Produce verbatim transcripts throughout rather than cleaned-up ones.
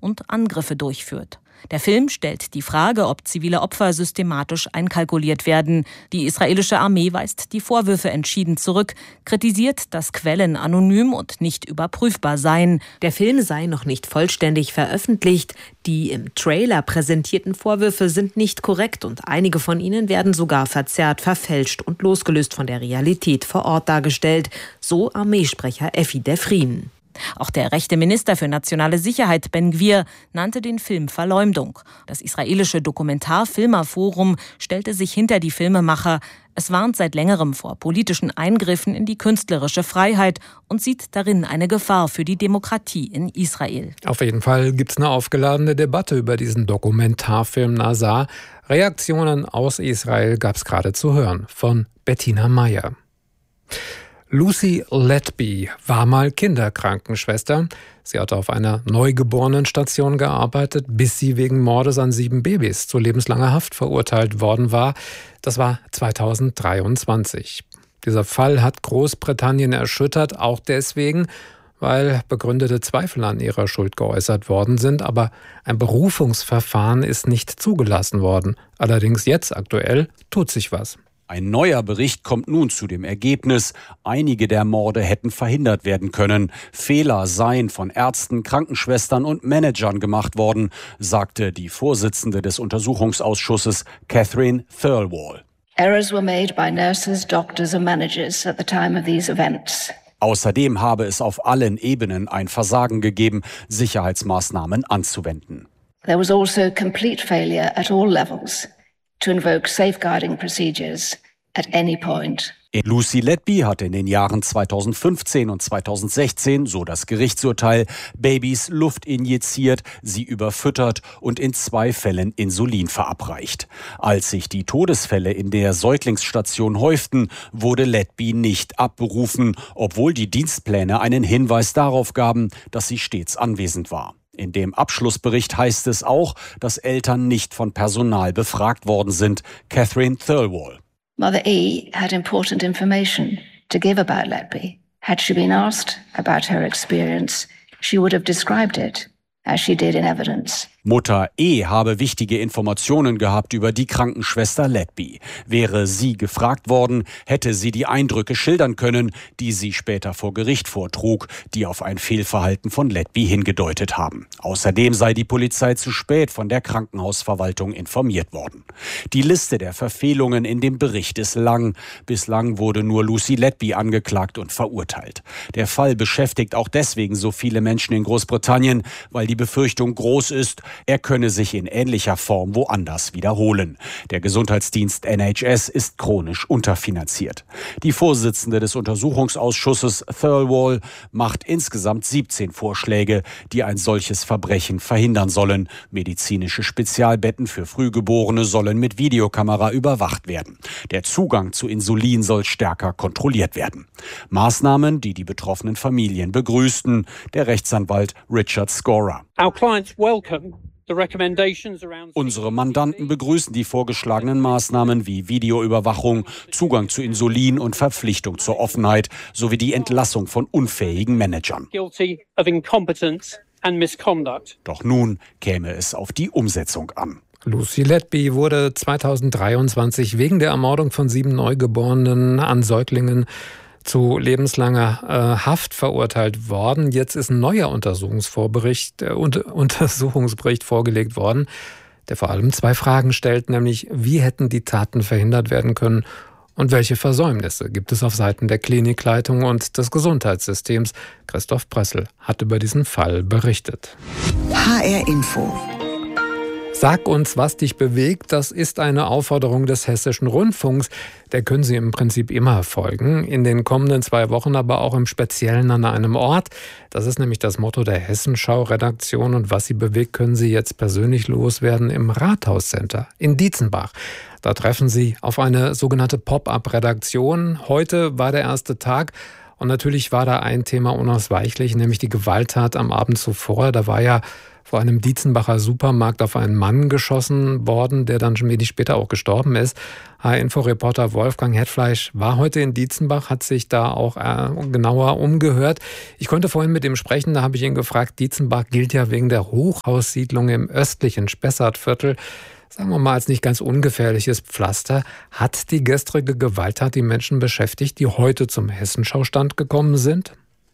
und Angriffe durchführt. Der Film stellt die Frage, ob zivile Opfer systematisch einkalkuliert werden. Die israelische Armee weist die Vorwürfe entschieden zurück, kritisiert, dass Quellen anonym und nicht überprüfbar seien. Der Film sei noch nicht vollständig veröffentlicht. Die im Trailer präsentierten Vorwürfe sind nicht korrekt und einige von ihnen werden sogar verzerrt, verfälscht und losgelöst von der Realität vor Ort dargestellt, so Armeesprecher Effi Defrin. Auch der rechte Minister für nationale Sicherheit Ben-Gvir nannte den Film Verleumdung. Das israelische Dokumentarfilmerforum stellte sich hinter die Filmemacher. Es warnt seit längerem vor politischen Eingriffen in die künstlerische Freiheit und sieht darin eine Gefahr für die Demokratie in Israel. Auf jeden Fall gibt es eine aufgeladene Debatte über diesen Dokumentarfilm Nazar. Reaktionen aus Israel gab es gerade zu hören von Bettina Meyer. Lucy Letby war mal Kinderkrankenschwester. Sie hatte auf einer Neugeborenenstation gearbeitet, bis sie wegen Mordes an sieben Babys zu lebenslanger Haft verurteilt worden war. Das war zweitausenddreiundzwanzig. Dieser Fall hat Großbritannien erschüttert, auch deswegen, weil begründete Zweifel an ihrer Schuld geäußert worden sind. Aber ein Berufungsverfahren ist nicht zugelassen worden. Allerdings jetzt aktuell tut sich was. Ein neuer Bericht kommt nun zu dem Ergebnis, einige der Morde hätten verhindert werden können. Fehler seien von Ärzten, Krankenschwestern und Managern gemacht worden, sagte die Vorsitzende des Untersuchungsausschusses Catherine Thirlwall. Errors were made by nurses, doctors and managers at the time of these events. Außerdem habe es auf allen Ebenen ein Versagen gegeben, Sicherheitsmaßnahmen anzuwenden. There was also complete failure at all levels to invoke safeguarding procedures at any point. Lucy Letby hatte in den Jahren zweitausendfünfzehn und zweitausendsechzehn, so das Gerichtsurteil, Babys Luft injiziert, sie überfüttert und in zwei Fällen Insulin verabreicht. Als sich die Todesfälle in der Säuglingsstation häuften, wurde Letby nicht abberufen, obwohl die Dienstpläne einen Hinweis darauf gaben, dass sie stets anwesend war. In dem Abschlussbericht heißt es auch, dass Eltern nicht von Personal befragt worden sind. Catherine Thirlwall. Mother E had important information to give about Letby. Had she been asked about her experience, she would have described it as she did in evidence. Mutter E habe wichtige Informationen gehabt über die Krankenschwester Letby. Wäre sie gefragt worden, hätte sie die Eindrücke schildern können, die sie später vor Gericht vortrug, die auf ein Fehlverhalten von Letby hingedeutet haben. Außerdem sei die Polizei zu spät von der Krankenhausverwaltung informiert worden. Die Liste der Verfehlungen in dem Bericht ist lang. Bislang wurde nur Lucy Letby angeklagt und verurteilt. Der Fall beschäftigt auch deswegen so viele Menschen in Großbritannien, weil die Befürchtung groß ist, er könne sich in ähnlicher Form woanders wiederholen. Der Gesundheitsdienst N H S ist chronisch unterfinanziert. Die Vorsitzende des Untersuchungsausschusses Thirlwall macht insgesamt siebzehn Vorschläge, die ein solches Verbrechen verhindern sollen. Medizinische Spezialbetten für Frühgeborene sollen mit Videokamera überwacht werden. Der Zugang zu Insulin soll stärker kontrolliert werden. Maßnahmen, die die betroffenen Familien begrüßten. Der Rechtsanwalt Richard Scorer. Unsere Mandanten begrüßen die vorgeschlagenen Maßnahmen wie Videoüberwachung, Zugang zu Insulin und Verpflichtung zur Offenheit sowie die Entlassung von unfähigen Managern. Doch nun käme es auf die Umsetzung an. Lucy Letby wurde zweitausenddreiundzwanzig wegen der Ermordung von sieben Neugeborenen an Säuglingen zu lebenslanger äh, Haft verurteilt worden. Jetzt ist ein neuer Untersuchungsvorbericht, äh, unter, Untersuchungsbericht vorgelegt worden, der vor allem zwei Fragen stellt, nämlich wie hätten die Taten verhindert werden können und welche Versäumnisse gibt es auf Seiten der Klinikleitung und des Gesundheitssystems. Christoph Brössel hat über diesen Fall berichtet. H R Info. Sag uns, was dich bewegt. Das ist eine Aufforderung des Hessischen Rundfunks. Der können Sie im Prinzip immer folgen. In den kommenden zwei Wochen aber auch im Speziellen an einem Ort. Das ist nämlich das Motto der Hessenschau-Redaktion. Und was Sie bewegt, können Sie jetzt persönlich loswerden im Rathauscenter in Dietzenbach. Da treffen Sie auf eine sogenannte Pop-up-Redaktion. Heute war der erste Tag. Und natürlich war da ein Thema unausweichlich, nämlich die Gewalttat am Abend zuvor. Da war ja vor einem Dietzenbacher Supermarkt auf einen Mann geschossen worden, der dann schon wenig später auch gestorben ist. H R-Info-Reporter Wolfgang Hetfleisch war heute in Dietzenbach, hat sich da auch äh, genauer umgehört. Ich konnte vorhin mit ihm sprechen, da habe ich ihn gefragt, Dietzenbach gilt ja wegen der Hochhaussiedlung im östlichen Spessartviertel, sagen wir mal als nicht ganz ungefährliches Pflaster. Hat die gestrige Gewalttat die Menschen beschäftigt, die heute zum Hessenschaustand gekommen sind?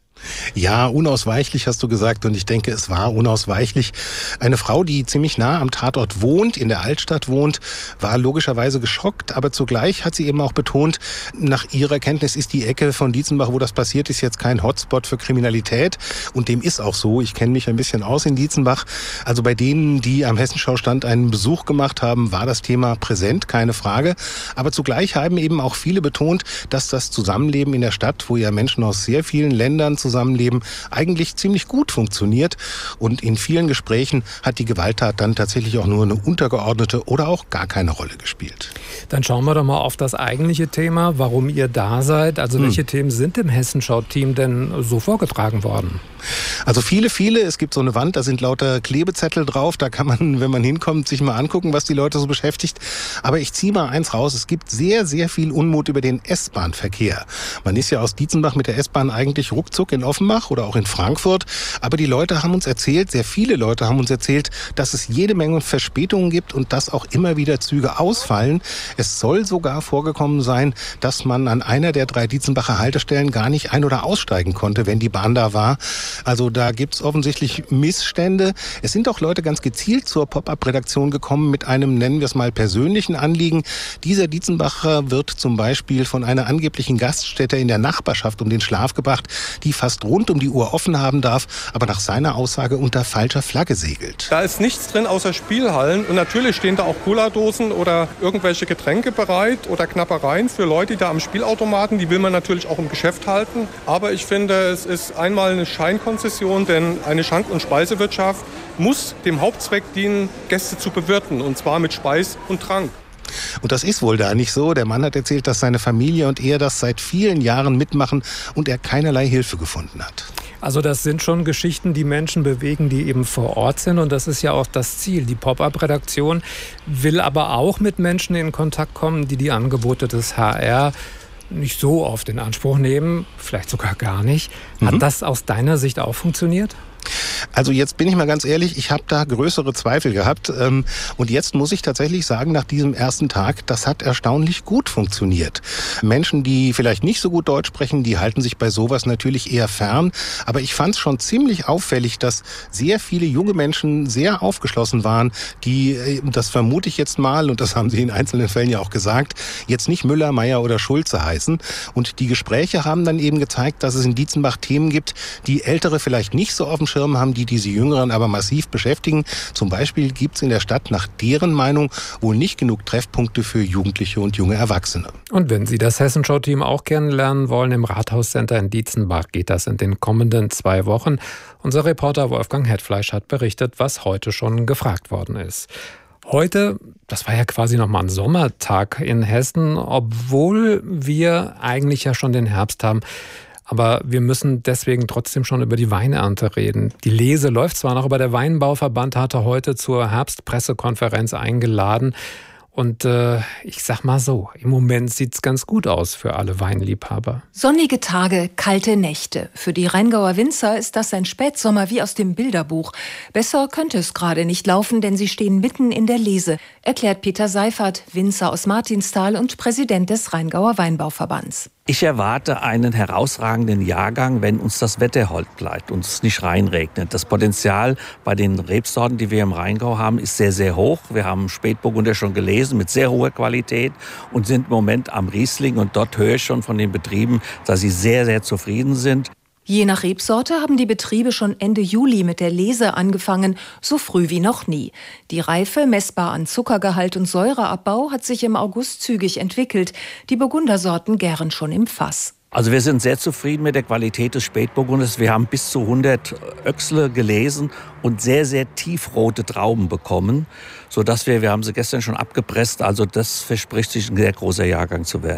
Ja, unausweichlich hast du gesagt, und ich denke, es war unausweichlich. Eine Frau, die ziemlich nah am Tatort wohnt, in der Altstadt wohnt, war logischerweise geschockt, aber zugleich hat sie eben auch betont, nach ihrer Kenntnis ist die Ecke von Dietzenbach, wo das passiert ist, jetzt kein Hotspot für Kriminalität, und dem ist auch so. Ich kenne mich ein bisschen aus in Dietzenbach. Also bei denen, die am Hessenschaustand einen Besuch gemacht haben, war das Thema präsent, keine Frage. Aber zugleich haben eben auch viele betont, dass das Zusammenleben in der Stadt, wo ja Menschen aus sehr vielen Ländern zusammenleben, eigentlich ziemlich gut funktioniert. Und in vielen Gesprächen hat die Gewalttat dann tatsächlich auch nur eine untergeordnete oder auch gar keine Rolle gespielt. Dann schauen wir doch mal auf das eigentliche Thema, warum ihr da seid. Also welche hm. Themen sind im Hessenschau-Team denn so vorgetragen worden? Also viele, viele. Es gibt so eine Wand, da sind lauter Klebezettel drauf. Da kann man, wenn man hinkommt, sich mal angucken, was die Leute so beschäftigt. Aber ich ziehe mal eins raus. Es gibt sehr, sehr viel Unmut über den S-Bahn-Verkehr. Man ist ja aus Dietzenbach mit der S-Bahn eigentlich ruckzuck in Offenbach oder auch in Frankfurt. Aber die Leute haben uns erzählt, sehr viele Leute haben uns erzählt, dass es jede Menge Verspätungen gibt und dass auch immer wieder Züge ausfallen. Es soll sogar vorgekommen sein, dass man an einer der drei Dietzenbacher Haltestellen gar nicht ein- oder aussteigen konnte, wenn die Bahn da war. Also da gibt es offensichtlich Missstände. Es sind auch Leute ganz gezielt zur Pop-up-Redaktion gekommen mit einem, nennen wir es mal, persönlichen Anliegen. Dieser Dietzenbacher wird zum Beispiel von einer angeblichen Gaststätte in der Nachbarschaft um den Schlaf gebracht, die fast rund um die Uhr offen haben darf, aber nach seiner Aussage unter falscher Flagge segelt. Da ist nichts drin außer Spielhallen, und natürlich stehen da auch Cola-Dosen oder irgendwelche Getränke bereit oder Knappereien für Leute, die da am Spielautomaten, die will man natürlich auch im Geschäft halten. Aber ich finde, es ist einmal eine Scheinkonzession, denn eine Schank- und Speisewirtschaft muss dem Hauptzweck dienen, Gäste zu bewirten, und zwar mit Speis und Trank. Und das ist wohl da nicht so. Der Mann hat erzählt, dass seine Familie und er das seit vielen Jahren mitmachen und er keinerlei Hilfe gefunden hat. Also das sind schon Geschichten, die Menschen bewegen, die eben vor Ort sind. Und das ist ja auch das Ziel. Die Pop-up-Redaktion will aber auch mit Menschen in Kontakt kommen, die die Angebote des H R nicht so oft in Anspruch nehmen, vielleicht sogar gar nicht. Hat mhm. das aus deiner Sicht auch funktioniert? Also jetzt bin ich mal ganz ehrlich, ich habe da größere Zweifel gehabt. Und jetzt muss ich tatsächlich sagen, nach diesem ersten Tag, das hat erstaunlich gut funktioniert. Menschen, die vielleicht nicht so gut Deutsch sprechen, die halten sich bei sowas natürlich eher fern. Aber ich fand es schon ziemlich auffällig, dass sehr viele junge Menschen sehr aufgeschlossen waren, die, das vermute ich jetzt mal, und das haben sie in einzelnen Fällen ja auch gesagt, jetzt nicht Müller, Meier oder Schulze heißen. Und die Gespräche haben dann eben gezeigt, dass es in Dietzenbach Themen gibt, die Ältere vielleicht nicht so auf dem Schirm haben, die diese Jüngeren aber massiv beschäftigen. Zum Beispiel gibt es in der Stadt nach deren Meinung wohl nicht genug Treffpunkte für Jugendliche und junge Erwachsene. Und wenn Sie das Hessenschau-Team auch kennenlernen wollen, im Rathauscenter in Dietzenbach geht das in den kommenden zwei Wochen. Unser Reporter Wolfgang Hetfleisch hat berichtet, was heute schon gefragt worden ist. Heute, das war ja quasi nochmal ein Sommertag in Hessen, obwohl wir eigentlich ja schon den Herbst haben. Aber wir müssen deswegen trotzdem schon über die Weinernte reden. Die Lese läuft zwar noch, aber der Weinbauverband hatte heute zur Herbstpressekonferenz eingeladen. Und äh, ich sag mal so, im Moment sieht's ganz gut aus für alle Weinliebhaber. Sonnige Tage, kalte Nächte. Für die Rheingauer Winzer ist das ein Spätsommer wie aus dem Bilderbuch. Besser könnte es gerade nicht laufen, denn sie stehen mitten in der Lese, erklärt Peter Seifert, Winzer aus Martinsthal und Präsident des Rheingauer Weinbauverbands. Ich erwarte einen herausragenden Jahrgang, wenn uns das Wetter hold bleibt und es nicht reinregnet. Das Potenzial bei den Rebsorten, die wir im Rheingau haben, ist sehr, sehr hoch. Wir haben Spätburgunder schon gelesen mit sehr hoher Qualität und sind im Moment am Riesling. Und dort höre ich schon von den Betrieben, dass sie sehr, sehr zufrieden sind. Je nach Rebsorte haben die Betriebe schon Ende Juli mit der Lese angefangen, so früh wie noch nie. Die Reife, messbar an Zuckergehalt und Säureabbau, hat sich im August zügig entwickelt. Die Burgundersorten gären schon im Fass. Also wir sind sehr zufrieden mit der Qualität des Spätburgunders. Wir haben bis zu hundert Öchsle gelesen und sehr, sehr tiefrote Trauben bekommen, sodass wir, wir haben sie gestern schon abgepresst, also das verspricht sich ein sehr großer Jahrgang zu werden.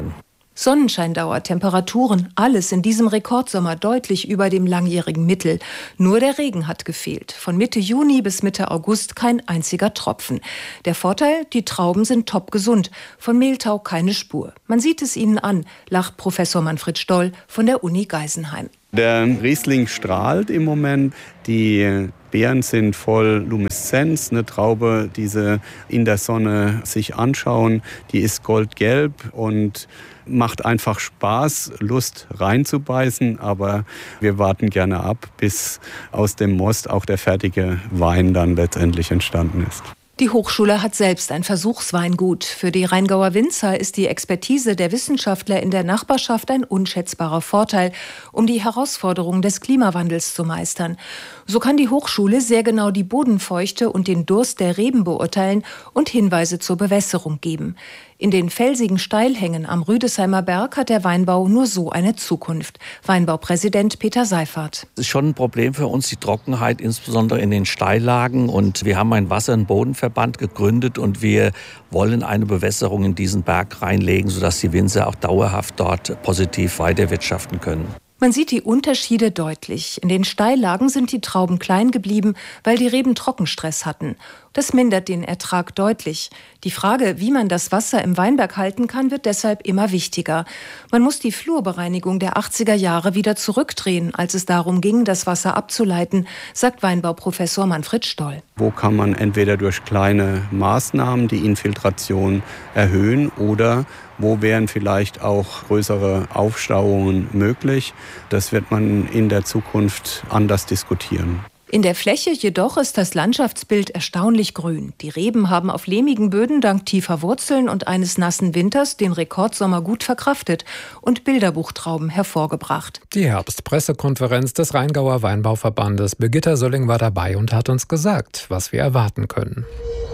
Sonnenscheindauer, Temperaturen, alles in diesem Rekordsommer deutlich über dem langjährigen Mittel. Nur der Regen hat gefehlt. Von Mitte Juni bis Mitte August kein einziger Tropfen. Der Vorteil, die Trauben sind top gesund. Von Mehltau keine Spur. Man sieht es ihnen an, lacht Professor Manfred Stoll von der Uni Geisenheim. Der Riesling strahlt im Moment. Die Beeren sind voll Lumineszenz. Eine Traube, die sie in der Sonne sich anschauen, die ist goldgelb und macht einfach Spaß, Lust reinzubeißen. Aber wir warten gerne ab, bis aus dem Most auch der fertige Wein dann letztendlich entstanden ist. Die Hochschule hat selbst ein Versuchsweingut. Für die Rheingauer Winzer ist die Expertise der Wissenschaftler in der Nachbarschaft ein unschätzbarer Vorteil, um die Herausforderungen des Klimawandels zu meistern. So kann die Hochschule sehr genau die Bodenfeuchte und den Durst der Reben beurteilen und Hinweise zur Bewässerung geben. In den felsigen Steilhängen am Rüdesheimer Berg hat der Weinbau nur so eine Zukunft. Weinbaupräsident Peter Seifert. Es ist schon ein Problem für uns, die Trockenheit, insbesondere in den Steillagen. Und wir haben einen Wasser- und Bodenverband gegründet und wir wollen eine Bewässerung in diesen Berg reinlegen, sodass die Winzer auch dauerhaft dort positiv weiterwirtschaften können. Man sieht die Unterschiede deutlich. In den Steillagen sind die Trauben klein geblieben, weil die Reben Trockenstress hatten. Das mindert den Ertrag deutlich. Die Frage, wie man das Wasser im Weinberg halten kann, wird deshalb immer wichtiger. Man muss die Flurbereinigung der achtziger Jahre wieder zurückdrehen, als es darum ging, das Wasser abzuleiten, sagt Weinbauprofessor Manfred Stoll. Wo kann man entweder durch kleine Maßnahmen die Infiltration erhöhen oder wo wären vielleicht auch größere Aufstauungen möglich? Das wird man in der Zukunft anders diskutieren. In der Fläche jedoch ist das Landschaftsbild erstaunlich grün. Die Reben haben auf lehmigen Böden dank tiefer Wurzeln und eines nassen Winters den Rekordsommer gut verkraftet und Bilderbuchtrauben hervorgebracht. Die Herbstpressekonferenz des Rheingauer Weinbauverbandes. Birgitta Sölling war dabei und hat uns gesagt, was wir erwarten können.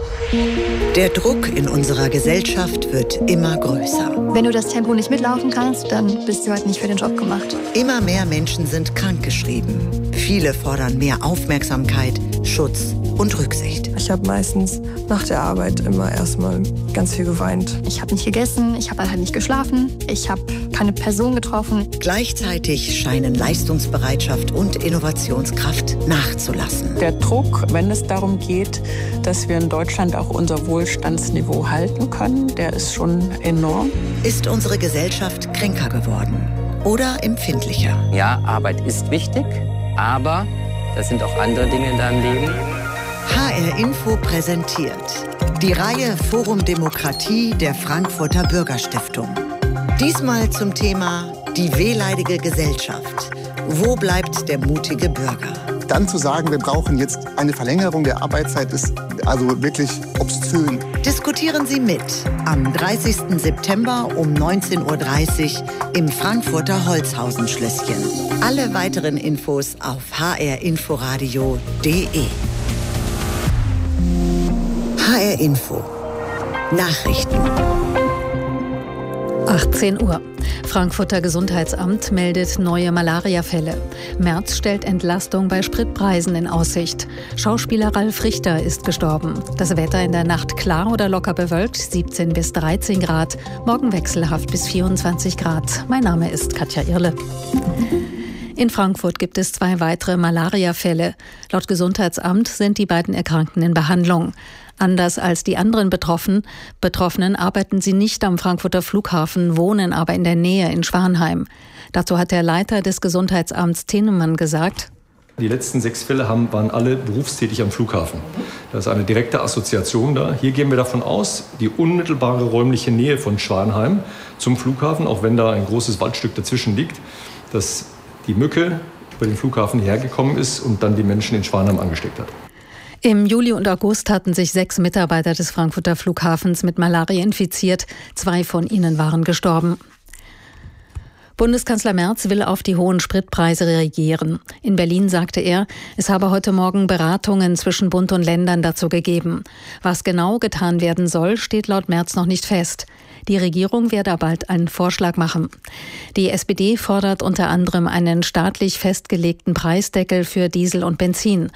Der Druck in unserer Gesellschaft wird immer größer. Wenn du das Tempo nicht mitlaufen kannst, dann bist du halt nicht für den Job gemacht. Immer mehr Menschen sind krankgeschrieben. Viele fordern mehr Aufmerksamkeit, Schutz und Rücksicht. Ich habe meistens nach der Arbeit immer erstmal ganz viel geweint. Ich habe nicht gegessen, ich habe halt nicht geschlafen, ich habe keine Person getroffen. Gleichzeitig scheinen Leistungsbereitschaft und Innovationskraft nachzulassen. Der Druck, wenn es darum geht, dass wir in Deutschland auch unser Wohlstandsniveau halten können, der ist schon enorm. Ist unsere Gesellschaft kränker geworden oder empfindlicher? Ja, Arbeit ist wichtig, aber das sind auch andere Dinge in deinem Leben. H R Info präsentiert die Reihe Forum Demokratie der Frankfurter Bürgerstiftung. Diesmal zum Thema die wehleidige Gesellschaft. Wo bleibt der mutige Bürger? Dann zu sagen, wir brauchen jetzt eine Verlängerung der Arbeitszeit, ist also wirklich obszön. Diskutieren Sie mit am dreißigsten September um neunzehn Uhr dreißig im Frankfurter Holzhausen-Schlösschen. Alle weiteren Infos auf h r inforadio punkt d e. H R Info. Nachrichten. achtzehn Uhr. Frankfurter Gesundheitsamt meldet neue Malariafälle. Merz stellt Entlastung bei Spritpreisen in Aussicht. Schauspieler Ralf Richter ist gestorben. Das Wetter in der Nacht klar oder locker bewölkt, siebzehn bis dreizehn Grad. Morgen wechselhaft bis vierundzwanzig Grad. Mein Name ist Katja Irle. In Frankfurt gibt es zwei weitere Malariafälle. Laut Gesundheitsamt sind die beiden Erkrankten in Behandlung. Anders als die anderen Betroffenen, Betroffenen arbeiten sie nicht am Frankfurter Flughafen, wohnen aber in der Nähe in Schwanheim. Dazu hat der Leiter des Gesundheitsamts Tenemann gesagt: Die letzten sechs Fälle haben, waren alle berufstätig am Flughafen. Da ist eine direkte Assoziation da. Hier gehen wir davon aus, die unmittelbare räumliche Nähe von Schwanheim zum Flughafen, auch wenn da ein großes Waldstück dazwischen liegt, dass die Mücke über den Flughafen hergekommen ist und dann die Menschen in Schwanheim angesteckt hat. Im Juli und August hatten sich sechs Mitarbeiter des Frankfurter Flughafens mit Malaria infiziert. Zwei von ihnen waren gestorben. Bundeskanzler Merz will auf die hohen Spritpreise reagieren. In Berlin sagte er, es habe heute Morgen Beratungen zwischen Bund und Ländern dazu gegeben. Was genau getan werden soll, steht laut Merz noch nicht fest. Die Regierung werde bald einen Vorschlag machen. Die S P D fordert unter anderem einen staatlich festgelegten Preisdeckel für Diesel und Benzin.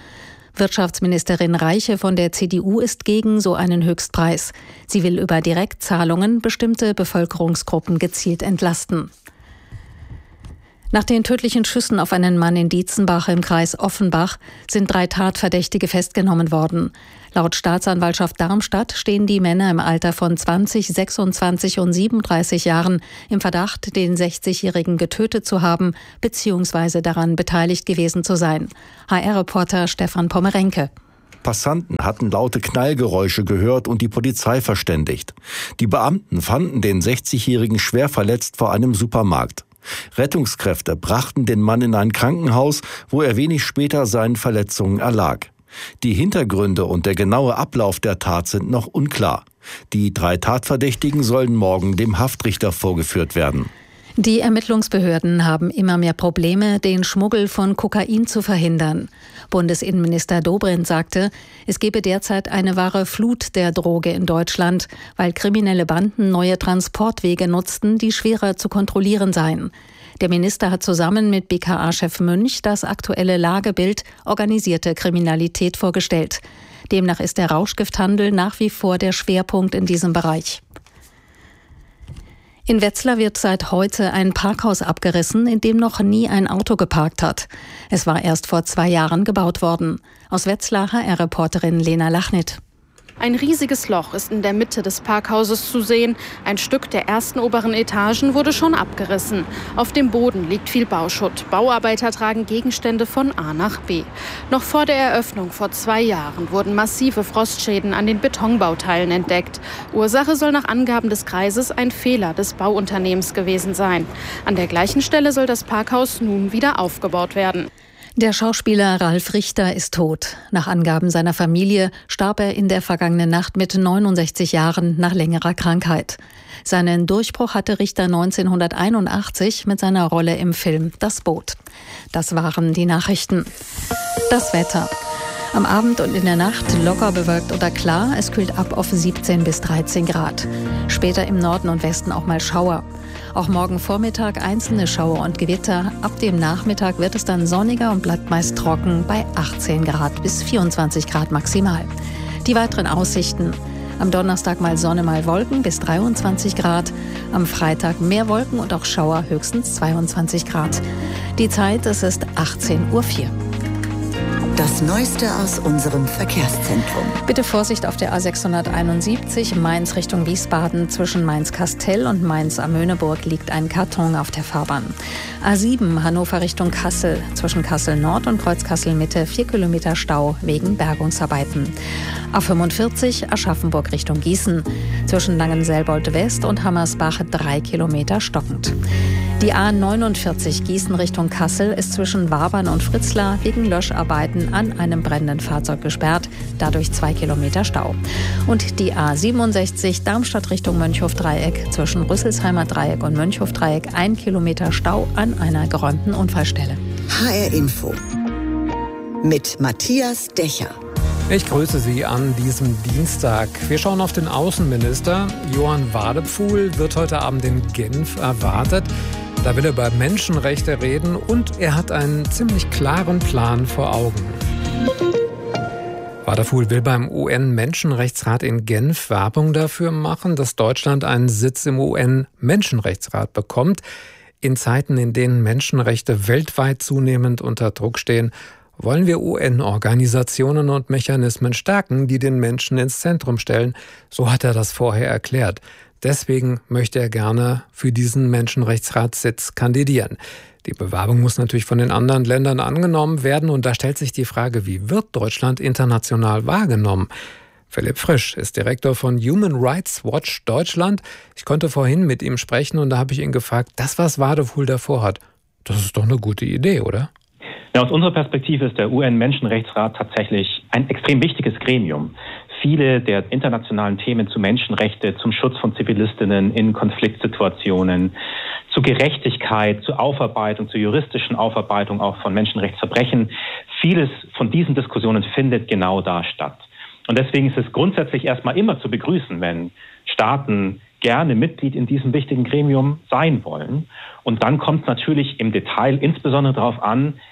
Wirtschaftsministerin Reiche von der C D U ist gegen so einen Höchstpreis. Sie will über Direktzahlungen bestimmte Bevölkerungsgruppen gezielt entlasten. Nach den tödlichen Schüssen auf einen Mann in Dietzenbach im Kreis Offenbach sind drei Tatverdächtige festgenommen worden. Laut Staatsanwaltschaft Darmstadt stehen die Männer im Alter von zwanzig, sechsundzwanzig und siebenunddreißig Jahren im Verdacht, den sechzigjährigen getötet zu haben bzw. daran beteiligt gewesen zu sein. H R-Reporter Stefan Pommerenke. Passanten hatten laute Knallgeräusche gehört und die Polizei verständigt. Die Beamten fanden den sechzigjährigen schwer verletzt vor einem Supermarkt. Rettungskräfte brachten den Mann in ein Krankenhaus, wo er wenig später seinen Verletzungen erlag. Die Hintergründe und der genaue Ablauf der Tat sind noch unklar. Die drei Tatverdächtigen sollen morgen dem Haftrichter vorgeführt werden. Die Ermittlungsbehörden haben immer mehr Probleme, den Schmuggel von Kokain zu verhindern. Bundesinnenminister Dobrindt sagte, es gebe derzeit eine wahre Flut der Droge in Deutschland, weil kriminelle Banden neue Transportwege nutzten, die schwerer zu kontrollieren seien. Der Minister hat zusammen mit B K A-Chef Münch das aktuelle Lagebild organisierte Kriminalität vorgestellt. Demnach ist der Rauschgifthandel nach wie vor der Schwerpunkt in diesem Bereich. In Wetzlar wird seit heute ein Parkhaus abgerissen, in dem noch nie ein Auto geparkt hat. Es war erst vor zwei Jahren gebaut worden. Aus Wetzlar H R-Reporterin Lena Lachnit. Ein riesiges Loch ist in der Mitte des Parkhauses zu sehen. Ein Stück der ersten oberen Etagen wurde schon abgerissen. Auf dem Boden liegt viel Bauschutt. Bauarbeiter tragen Gegenstände von A nach B. Noch vor der Eröffnung vor zwei Jahren wurden massive Frostschäden an den Betonbauteilen entdeckt. Ursache soll nach Angaben des Kreises ein Fehler des Bauunternehmens gewesen sein. An der gleichen Stelle soll das Parkhaus nun wieder aufgebaut werden. Der Schauspieler Ralf Richter ist tot. Nach Angaben seiner Familie starb er in der vergangenen Nacht mit neunundsechzig Jahren nach längerer Krankheit. Seinen Durchbruch hatte Richter neunzehnhunderteinundachtzig mit seiner Rolle im Film Das Boot. Das waren die Nachrichten. Das Wetter. Am Abend und in der Nacht locker bewölkt oder klar. Es kühlt ab auf siebzehn bis dreizehn Grad. Später im Norden und Westen auch mal Schauer. Auch morgen Vormittag einzelne Schauer und Gewitter. Ab dem Nachmittag wird es dann sonniger und bleibt meist trocken bei achtzehn Grad bis vierundzwanzig Grad maximal. Die weiteren Aussichten. Am Donnerstag mal Sonne, mal Wolken bis dreiundzwanzig Grad. Am Freitag mehr Wolken und auch Schauer, höchstens zweiundzwanzig Grad. Die Zeit, es ist achtzehn Uhr vier. Das Neueste aus unserem Verkehrszentrum. Bitte Vorsicht auf der A sechshunderteinundsiebzig Mainz Richtung Wiesbaden. Zwischen Mainz-Kastel und Mainz-am-Möhneburg liegt ein Karton auf der Fahrbahn. A sieben Hannover Richtung Kassel. Zwischen Kassel Nord und Kreuz Kassel Mitte vier Kilometer Stau wegen Bergungsarbeiten. A fünfundvierzig Aschaffenburg Richtung Gießen. Zwischen Langenselbold West und Hammersbach drei Kilometer stockend. Die A neunundvierzig Gießen Richtung Kassel ist zwischen Wabern und Fritzlar wegen Löscharbeiten an einem brennenden Fahrzeug gesperrt, dadurch zwei Kilometer Stau. Und die A siebenundsechzig Darmstadt Richtung Mönchhof-Dreieck zwischen Rüsselsheimer Dreieck und Mönchhof-Dreieck ein Kilometer Stau an einer geräumten Unfallstelle. H R Info mit Matthias Dächer. Ich grüße Sie an diesem Dienstag. Wir schauen auf den Außenminister. Johann Wadephul wird heute Abend in Genf erwartet. Da will er über Menschenrechte reden und er hat einen ziemlich klaren Plan vor Augen. Wadephul will beim U N-Menschenrechtsrat in Genf Werbung dafür machen, dass Deutschland einen Sitz im U N-Menschenrechtsrat bekommt. In Zeiten, in denen Menschenrechte weltweit zunehmend unter Druck stehen, wollen wir U N-Organisationen und Mechanismen stärken, die den Menschen ins Zentrum stellen. So hat er das vorher erklärt. Deswegen möchte er gerne für diesen Menschenrechtsratssitz kandidieren. Die Bewerbung muss natürlich von den anderen Ländern angenommen werden. Und da stellt sich die Frage, wie wird Deutschland international wahrgenommen? Philipp Frisch ist Direktor von Human Rights Watch Deutschland. Ich konnte vorhin mit ihm sprechen und da habe ich ihn gefragt, das, was Wadephul davor hat, das ist doch eine gute Idee, oder? Ja, aus unserer Perspektive ist der U N-Menschenrechtsrat tatsächlich ein extrem wichtiges Gremium. Viele der internationalen Themen zu Menschenrechte, zum Schutz von Zivilistinnen in Konfliktsituationen, zu Gerechtigkeit, zur Aufarbeitung, zur juristischen Aufarbeitung auch von Menschenrechtsverbrechen, vieles von diesen Diskussionen findet genau da statt. Und deswegen ist es grundsätzlich erstmal immer zu begrüßen, wenn Staaten gerne Mitglied in diesem wichtigen Gremium sein wollen. Und dann kommt es natürlich im Detail insbesondere darauf an,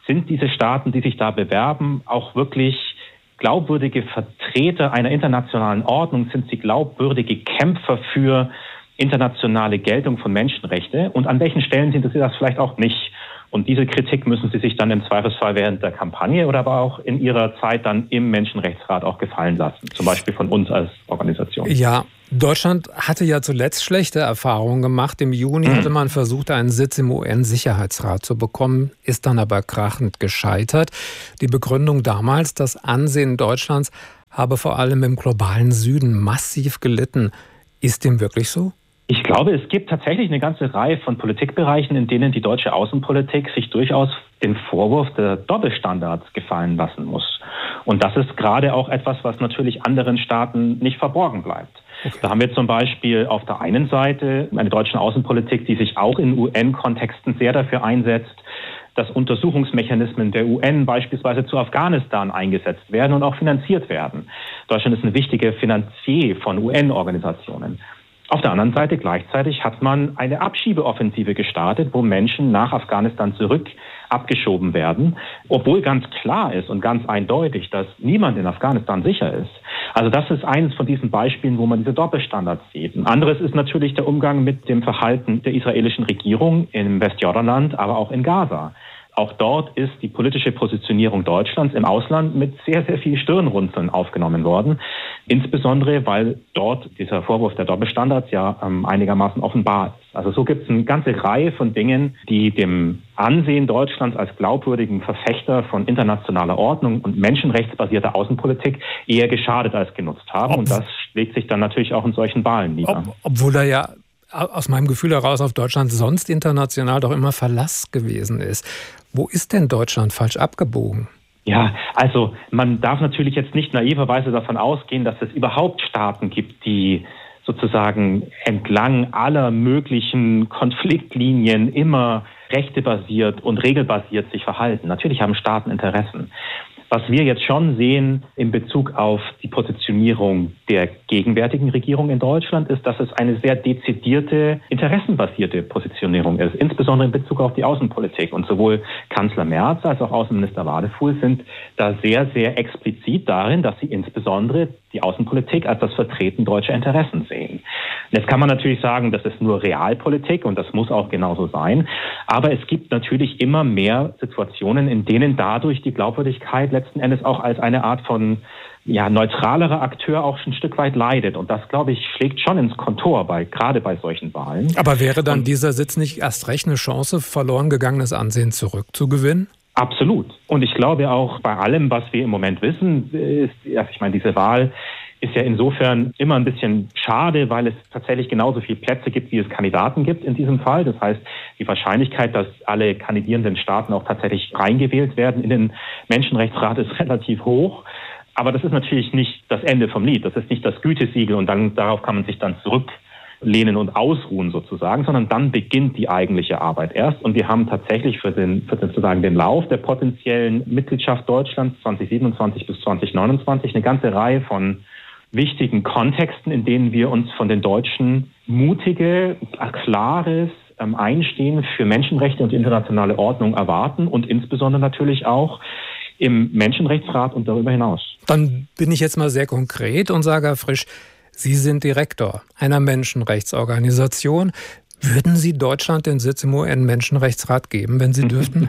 sind diese Staaten, die sich da bewerben, auch wirklich glaubwürdige Vertreter einer internationalen Ordnung? Sind sie glaubwürdige Kämpfer für internationale Geltung von Menschenrechten? Und an welchen Stellen sind sie das vielleicht auch nicht? Und diese Kritik müssen sie sich dann im Zweifelsfall während der Kampagne oder aber auch in ihrer Zeit dann im Menschenrechtsrat auch gefallen lassen. Zum Beispiel von uns als Organisation. Ja, Deutschland hatte ja zuletzt schlechte Erfahrungen gemacht. Im Juni mhm. hatte man versucht, einen Sitz im U N-Sicherheitsrat zu bekommen, ist dann aber krachend gescheitert. Die Begründung damals, das Ansehen Deutschlands habe vor allem im globalen Süden massiv gelitten. Ist dem wirklich so? Ich glaube, es gibt tatsächlich eine ganze Reihe von Politikbereichen, in denen die deutsche Außenpolitik sich durchaus den Vorwurf der Doppelstandards gefallen lassen muss. Und das ist gerade auch etwas, was natürlich anderen Staaten nicht verborgen bleibt. Okay. Da haben wir zum Beispiel auf der einen Seite eine deutsche Außenpolitik, die sich auch in U N-Kontexten sehr dafür einsetzt, dass Untersuchungsmechanismen der U N beispielsweise zu Afghanistan eingesetzt werden und auch finanziert werden. Deutschland ist ein wichtiger Finanzier von U N-Organisationen. Auf der anderen Seite gleichzeitig hat man eine Abschiebeoffensive gestartet, wo Menschen nach Afghanistan zurück abgeschoben werden, obwohl ganz klar ist und ganz eindeutig, dass niemand in Afghanistan sicher ist. Also das ist eines von diesen Beispielen, wo man diese Doppelstandards sieht. Ein anderes ist natürlich der Umgang mit dem Verhalten der israelischen Regierung im Westjordanland, aber auch in Gaza. Auch dort ist die politische Positionierung Deutschlands im Ausland mit sehr, sehr viel Stirnrunzeln aufgenommen worden. Insbesondere, weil dort dieser Vorwurf der Doppelstandards ja ähm, einigermaßen offenbar ist. Also so gibt es eine ganze Reihe von Dingen, die dem Ansehen Deutschlands als glaubwürdigen Verfechter von internationaler Ordnung und menschenrechtsbasierter Außenpolitik eher geschadet als genutzt haben. Ob, und das schlägt sich dann natürlich auch in solchen Wahlen nieder. Ob, obwohl er ja aus meinem Gefühl heraus auf Deutschland sonst international doch immer Verlass gewesen ist. Wo ist denn Deutschland falsch abgebogen? Ja, also man darf natürlich jetzt nicht naiverweise davon ausgehen, dass es überhaupt Staaten gibt, die sozusagen entlang aller möglichen Konfliktlinien immer rechtebasiert und regelbasiert sich verhalten. Natürlich haben Staaten Interessen. Was wir jetzt schon sehen in Bezug auf die Positionierung der gegenwärtigen Regierung in Deutschland ist, dass es eine sehr dezidierte, interessenbasierte Positionierung ist, insbesondere in Bezug auf die Außenpolitik. Und sowohl Kanzler Merz als auch Außenminister Wadefuhl sind da sehr, sehr explizit darin, dass sie insbesondere die Außenpolitik als das Vertreten deutscher Interessen sehen. Jetzt kann man natürlich sagen, das ist nur Realpolitik und das muss auch genauso sein. Aber es gibt natürlich immer mehr Situationen, in denen dadurch die Glaubwürdigkeit letzten Endes auch als eine Art von ja, neutralerer Akteur auch ein Stück weit leidet. Und das, glaube ich, schlägt schon ins Kontor, bei, gerade bei solchen Wahlen. Aber wäre dann und, dieser Sitz nicht erst recht eine Chance, verloren gegangenes Ansehen zurückzugewinnen? Absolut. Und ich glaube auch bei allem, was wir im Moment wissen, ist, also ich meine, diese Wahl ist ja insofern immer ein bisschen schade, weil es tatsächlich genauso viele Plätze gibt, wie es Kandidaten gibt in diesem Fall. Das heißt, die Wahrscheinlichkeit, dass alle kandidierenden Staaten auch tatsächlich reingewählt werden in den Menschenrechtsrat, ist relativ hoch. Aber das ist natürlich nicht das Ende vom Lied. Das ist nicht das Gütesiegel und dann darauf kann man sich dann zurücklehnen und ausruhen sozusagen, sondern dann beginnt die eigentliche Arbeit erst. Und wir haben tatsächlich für den, für sozusagen den Lauf der potenziellen Mitgliedschaft Deutschlands zwanzig siebenundzwanzig bis zwanzig neunundzwanzig eine ganze Reihe von wichtigen Kontexten, in denen wir uns von den Deutschen mutige, klares ähm, Einstehen für Menschenrechte und internationale Ordnung erwarten und insbesondere natürlich auch im Menschenrechtsrat und darüber hinaus. Dann bin ich jetzt mal sehr konkret und sage, Herr Frisch, Sie sind Direktor einer Menschenrechtsorganisation. Würden Sie Deutschland den Sitz im U N-Menschenrechtsrat geben, wenn Sie dürften?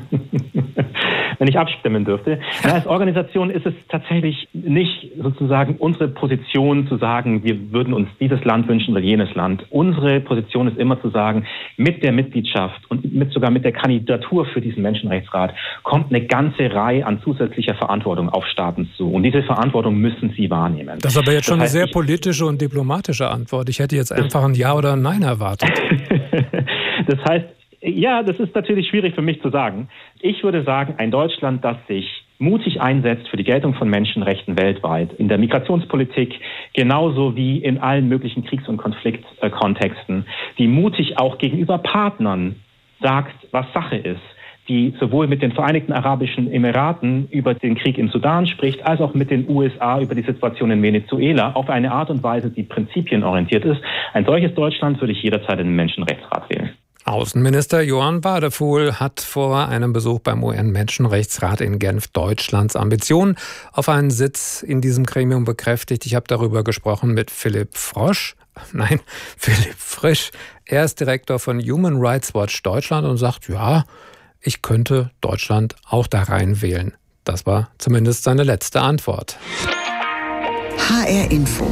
Wenn ich abstimmen dürfte. Ja, als Organisation ist es tatsächlich nicht sozusagen unsere Position zu sagen, wir würden uns dieses Land wünschen oder jenes Land. Unsere Position ist immer zu sagen, mit der Mitgliedschaft und mit sogar mit der Kandidatur für diesen Menschenrechtsrat kommt eine ganze Reihe an zusätzlicher Verantwortung auf Staaten zu. Und diese Verantwortung müssen sie wahrnehmen. Das ist aber jetzt schon das heißt, eine sehr politische und diplomatische Antwort. Ich hätte jetzt einfach ein Ja oder ein Nein erwartet. Das heißt, ja, das ist natürlich schwierig für mich zu sagen. Ich würde sagen, ein Deutschland, das sich mutig einsetzt für die Geltung von Menschenrechten weltweit, in der Migrationspolitik, genauso wie in allen möglichen Kriegs- und Konfliktkontexten, die mutig auch gegenüber Partnern sagt, was Sache ist, die sowohl mit den Vereinigten Arabischen Emiraten über den Krieg im Sudan spricht, als auch mit den U S A über die Situation in Venezuela auf eine Art und Weise, die prinzipienorientiert ist. Ein solches Deutschland würde ich jederzeit in den Menschenrechtsrat wählen. Außenminister Johann Wadephul hat vor einem Besuch beim U N-Menschenrechtsrat in Genf Deutschlands Ambitionen auf einen Sitz in diesem Gremium bekräftigt. Ich habe darüber gesprochen mit Philipp Frosch. Nein, Philipp Frisch. Er ist Direktor von Human Rights Watch Deutschland und sagt, ja, ich könnte Deutschland auch da reinwählen. Das war zumindest seine letzte Antwort. H R Info.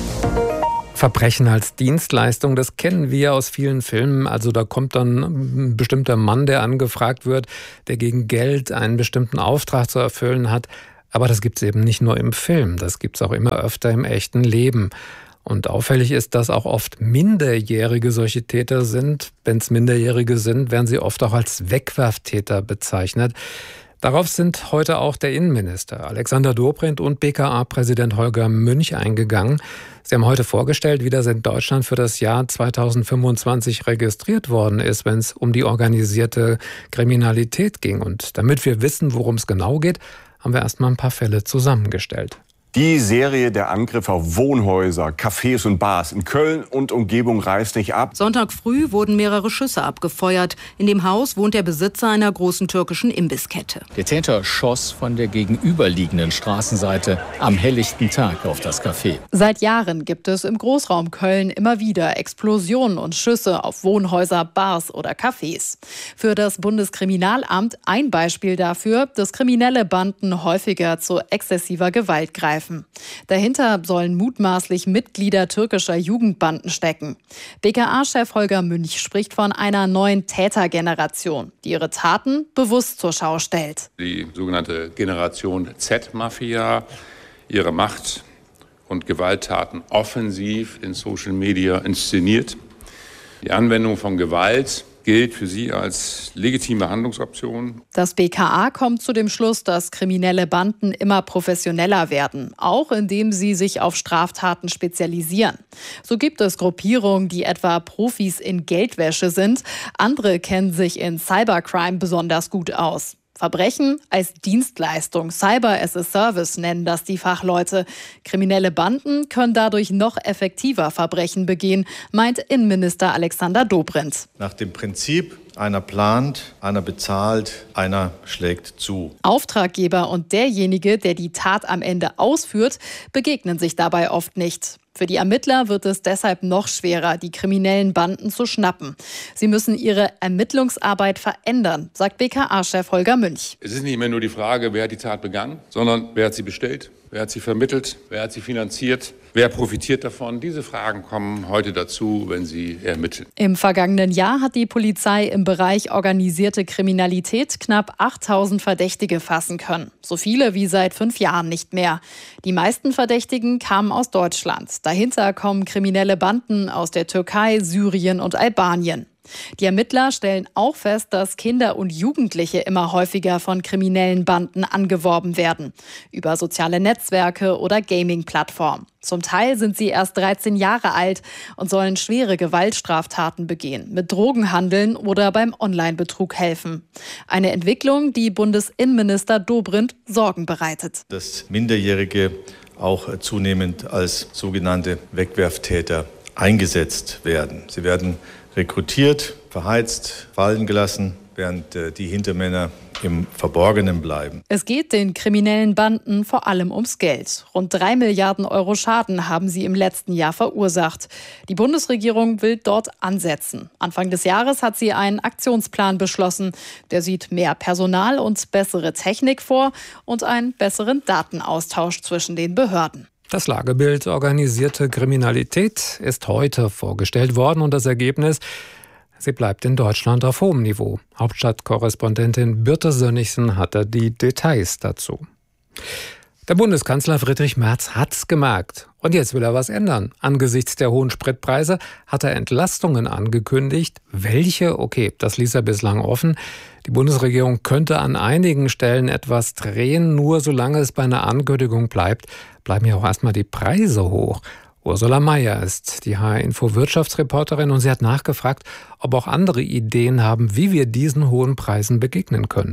Verbrechen als Dienstleistung, das kennen wir aus vielen Filmen. Also da kommt dann ein bestimmter Mann, der angefragt wird, der gegen Geld einen bestimmten Auftrag zu erfüllen hat. Aber das gibt es eben nicht nur im Film, das gibt es auch immer öfter im echten Leben. Und auffällig ist, dass auch oft Minderjährige solche Täter sind. Wenn es Minderjährige sind, werden sie oft auch als Wegwerftäter bezeichnet. Darauf sind heute auch der Innenminister Alexander Dobrindt und B K A-Präsident Holger Münch eingegangen. Sie haben heute vorgestellt, wie das in Deutschland für das Jahr zweitausendfünfundzwanzig registriert worden ist, wenn es um die organisierte Kriminalität ging. Und damit wir wissen, worum es genau geht, haben wir erst mal ein paar Fälle zusammengestellt. Die Serie der Angriffe auf Wohnhäuser, Cafés und Bars in Köln und Umgebung reißt nicht ab. Sonntag früh wurden mehrere Schüsse abgefeuert. In dem Haus wohnt der Besitzer einer großen türkischen Imbisskette. Der Täter schoss von der gegenüberliegenden Straßenseite am helllichten Tag auf das Café. Seit Jahren gibt es im Großraum Köln immer wieder Explosionen und Schüsse auf Wohnhäuser, Bars oder Cafés. Für das Bundeskriminalamt ein Beispiel dafür, dass kriminelle Banden häufiger zu exzessiver Gewalt greifen. Dahinter sollen mutmaßlich Mitglieder türkischer Jugendbanden stecken. B K A-Chef Holger Münch spricht von einer neuen Tätergeneration, die ihre Taten bewusst zur Schau stellt. Die sogenannte Generation Z-Mafia, ihre Macht- und Gewalttaten offensiv in Social Media inszeniert. Die Anwendung von Gewalt gilt für sie als legitime Handlungsoption. Das B K A kommt zu dem Schluss, dass kriminelle Banden immer professioneller werden, auch indem sie sich auf Straftaten spezialisieren. So gibt es Gruppierungen, die etwa Profis in Geldwäsche sind. Andere kennen sich in Cybercrime besonders gut aus. Verbrechen als Dienstleistung, Cyber as a Service nennen das die Fachleute. Kriminelle Banden können dadurch noch effektiver Verbrechen begehen, meint Innenminister Alexander Dobrindt. Nach dem Prinzip, einer plant, einer bezahlt, einer schlägt zu. Auftraggeber und derjenige, der die Tat am Ende ausführt, begegnen sich dabei oft nicht. Für die Ermittler wird es deshalb noch schwerer, die kriminellen Banden zu schnappen. Sie müssen ihre Ermittlungsarbeit verändern, sagt B K A-Chef Holger Münch. Es ist nicht mehr nur die Frage, wer hat die Tat begangen, sondern wer hat sie bestellt, wer hat sie vermittelt, wer hat sie finanziert, wer profitiert davon. Diese Fragen kommen heute dazu, wenn sie ermitteln. Im vergangenen Jahr hat die Polizei im Bereich organisierte Kriminalität knapp achttausend Verdächtige fassen können. So viele wie seit fünf Jahren nicht mehr. Die meisten Verdächtigen kamen aus Deutschland. Dahinter kommen kriminelle Banden aus der Türkei, Syrien und Albanien. Die Ermittler stellen auch fest, dass Kinder und Jugendliche immer häufiger von kriminellen Banden angeworben werden. Über soziale Netzwerke oder Gaming-Plattformen. Zum Teil sind sie erst dreizehn Jahre alt und sollen schwere Gewaltstraftaten begehen, mit Drogen handeln oder beim Online-Betrug helfen. Eine Entwicklung, die Bundesinnenminister Dobrindt Sorgen bereitet. Dass Minderjährige auch zunehmend als sogenannte Wegwerftäter eingesetzt werden. Sie werden rekrutiert, verheizt, fallen gelassen, während die Hintermänner im Verborgenen bleiben. Es geht den kriminellen Banden vor allem ums Geld. Rund drei Milliarden Euro Schaden haben sie im letzten Jahr verursacht. Die Bundesregierung will dort ansetzen. Anfang des Jahres hat sie einen Aktionsplan beschlossen. Der sieht mehr Personal und bessere Technik vor und einen besseren Datenaustausch zwischen den Behörden. Das Lagebild organisierte Kriminalität ist heute vorgestellt worden und das Ergebnis, sie bleibt in Deutschland auf hohem Niveau. Hauptstadtkorrespondentin Birte Sönnigsen hatte die Details dazu. Der Bundeskanzler Friedrich Merz hat's gemerkt. Und jetzt will er was ändern. Angesichts der hohen Spritpreise hat er Entlastungen angekündigt. Welche? Okay, das ließ er bislang offen. Die Bundesregierung könnte an einigen Stellen etwas drehen. Nur solange es bei einer Ankündigung bleibt, bleiben ja auch erstmal die Preise hoch. Ursula Mayer ist die H R-Info-Wirtschaftsreporterin und sie hat nachgefragt, ob auch andere Ideen haben, wie wir diesen hohen Preisen begegnen können.